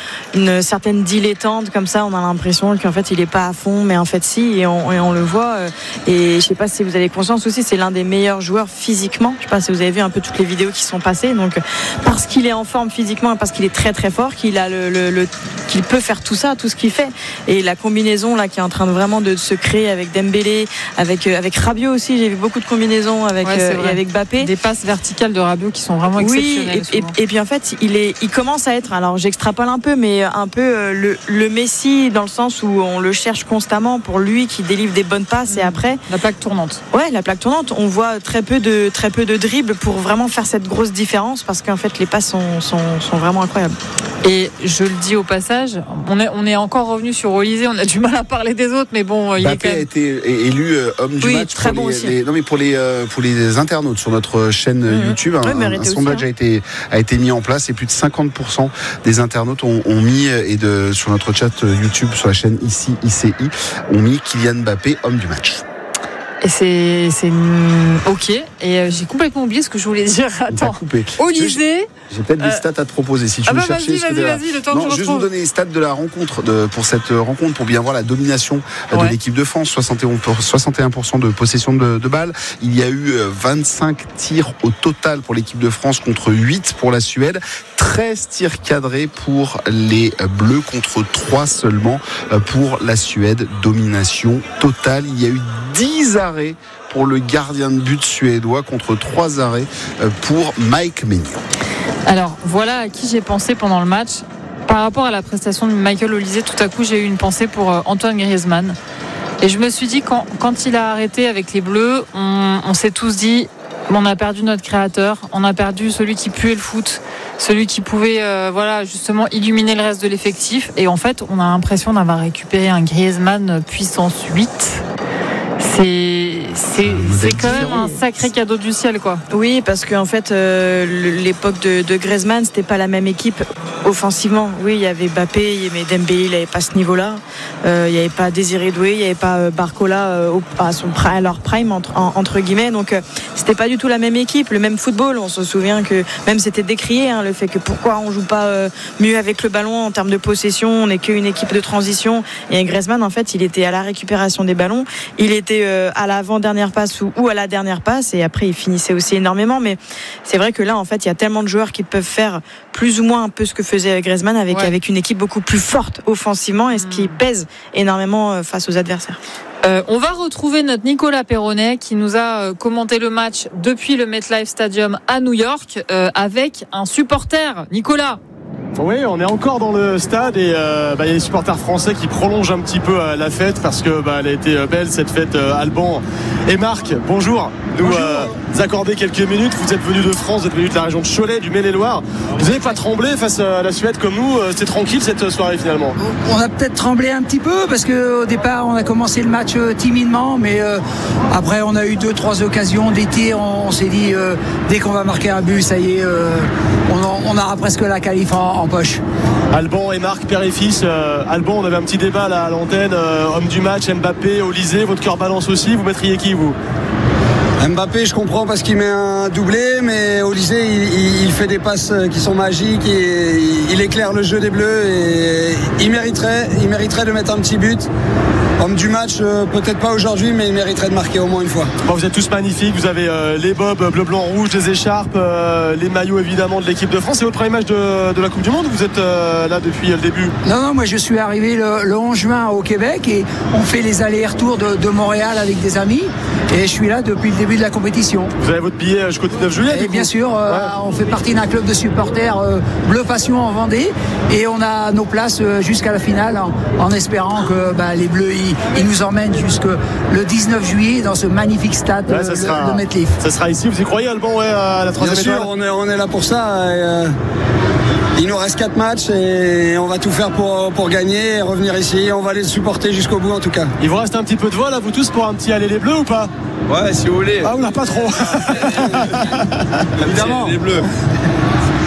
une certaine dilettante comme ça. On a l'impression qu'en fait il est pas à fond, mais en fait si, et on, et on le voit. Et je sais pas si vous avez conscience aussi, c'est l'un des meilleurs joueurs physiquement. Je sais pas si vous avez vu un peu toutes les vidéos qui sont passées. Donc parce qu'il est en forme physiquement et parce qu'il est très très fort, qu'il a le, le, le qu'il peut faire tout ça, tout ce qu'il fait. Et la combinaison là qui est en train de vraiment de se créer avec Dembélé, avec avec Rabiot aussi. J'ai vu beaucoup de combinaisons avec ouais, euh, et avec Mbappé. Des passes verticales de Rabiot qui sont vraiment exceptionnelles. Oui, et, et, et puis en fait, il est, il commence à être. Alors j'extrapole un peu, mais un peu euh, le, le Messi dans le sens où on le cherche constamment pour lui qui délivre des bonnes passes mmh. et après la plaque tournante. Ouais, la plaque tournante. On voit très peu de très peu de dribbles pour vraiment faire cette grosse différence parce qu'en fait les passes sont sont, sont vraiment incroyables. Et je le dis au passage, on est on est encore revenu sur Olise. On a du mal à parler des autres, mais bon, il Mbappé est quand même... a été élu homme du oui, match. Très pour bon les, aussi. Les, non mais pour les pour les internautes sur notre chaîne mmh. YouTube, oui, un, un sondage aussi, hein. a été a été mis en place et plus de cinquante pour cent des internautes ont, ont mis et de sur notre chat YouTube sur la chaîne ici I C I ont mis Kylian Mbappé homme du match. Et c'est, c'est ok. Et euh, j'ai complètement oublié ce que je voulais dire. Attends. Olise. J'ai, j'ai peut-être euh... des stats à te proposer si tu ah veux bah chercher. Vas-y, vas-y, vas-y, le temps non, que je juste retrouve. vous donner les stats de la rencontre de, pour cette rencontre pour bien voir la domination ouais. de l'équipe de France. soixante et un pour cent de possession de, de balles. Il y a eu vingt-cinq tirs au total pour l'équipe de France contre huit pour la Suède. treize tirs cadrés pour les Bleus contre trois seulement pour la Suède. Domination totale. Il y a eu dix arrêts pour le gardien de but suédois contre trois arrêts pour Mike Maignan. Alors voilà à qui j'ai pensé pendant le match. Par rapport à la prestation de Michael Olise, tout à coup j'ai eu une pensée pour Antoine Griezmann. Et je me suis dit quand, quand il a arrêté avec les Bleus, on, on s'est tous dit on a perdu notre créateur, on a perdu celui qui puait le foot, celui qui pouvait euh, voilà justement illuminer le reste de l'effectif. Et en fait on a l'impression d'avoir récupéré un Griezmann puissance huit. C'est, c'est, c'est quand même un sacré cadeau du ciel, quoi. Oui, parce qu'en fait, euh, l'époque de, de Griezmann, c'était pas la même équipe offensivement. Oui, il y avait Mbappé, mais Dembélé, il n'avait pas ce niveau-là. Euh, il n'y avait pas Désiré Doué, il n'y avait pas Barcola euh, au, à, son, à leur prime, entre, en, entre guillemets. Donc, euh, c'était pas du tout la même équipe, le même football. On se souvient que même c'était décrié, hein, le fait que pourquoi on joue pas euh, mieux avec le ballon en termes de possession, on n'est qu'une équipe de transition. Et Griezmann, en fait, il était à la récupération des ballons. Il était à l'avant-dernière passe ou, ou à la dernière passe et après il finissait aussi énormément, mais c'est vrai que là en fait il y a tellement de joueurs qui peuvent faire plus ou moins un peu ce que faisait Griezmann avec, ouais. avec une équipe beaucoup plus forte offensivement et ce qui pèse énormément face aux adversaires. Euh, on va retrouver notre Nicolas Perronnet qui nous a euh, commenté le match depuis le MetLife Stadium à New York euh, avec un supporter. Nicolas. Oui, on est encore dans le stade et euh, bah, il y a les supporters français qui prolongent un petit peu euh, la fête parce que bah, elle a été belle cette fête. euh, Alban et Marc, bonjour. Nous bonjour. Euh, accorder quelques minutes. Vous êtes venus de France, vous êtes venus de la région de Cholet, du Maine-et-Loire. Vous n'avez pas tremblé face à la Suède comme nous? C'était tranquille cette soirée finalement? On a peut-être tremblé un petit peu parce qu'au départ on a commencé le match timidement, mais euh, après on a eu deux trois occasions, des tirs. On, on s'est dit euh, dès qu'on va marquer un but, ça y est, euh, on, en, on aura presque la qualif en, en poche. Alban et Marc, père et fils. euh, Alban, on avait un petit débat là à l'antenne, euh, homme du match, Mbappé, Olise, votre cœur balance aussi, vous mettriez qui vous? Mbappé, je comprends parce qu'il met un doublé, mais Olise, il, il fait des passes qui sont magiques et il éclaire le jeu des Bleus et il mériterait, il mériterait de mettre un petit but. Homme du match, peut-être pas aujourd'hui, mais il mériterait de marquer au moins une fois. Bon, vous êtes tous magnifiques, vous avez euh, les bobs bleu, blanc, rouge, les écharpes, euh, les maillots évidemment de l'équipe de France. C'est votre premier match de, de la Coupe du Monde ou vous êtes euh, là depuis le début? Non, non, moi je suis arrivé le, le onze juin au Québec et on fait les allers-retours de, de Montréal avec des amis et je suis là depuis le début début de la compétition. Vous avez votre billet jusqu'au dix-neuf juillet? Et bien sûr, euh, ouais. on fait partie d'un club de supporters euh, Bleu Passion en Vendée et on a nos places euh, jusqu'à la finale en, en espérant que bah, les Bleus ils, ils nous emmènent jusque le dix-neuf juillet dans ce magnifique stade, ouais, ça le, sera, le MetLife. Ça sera ici, vous y croyez Alban, ouais, à la troisième étoile? Bien sûr, on est, on est là pour ça. Et, euh, il nous reste quatre matchs et on va tout faire pour, pour gagner et revenir ici. On va les supporter jusqu'au bout en tout cas. Il vous reste un petit peu de voix là, vous tous, pour un petit aller les Bleus ou pas? Ouais, si vous voulez. Ah, on n'a pas trop. Évidemment. Les Bleus.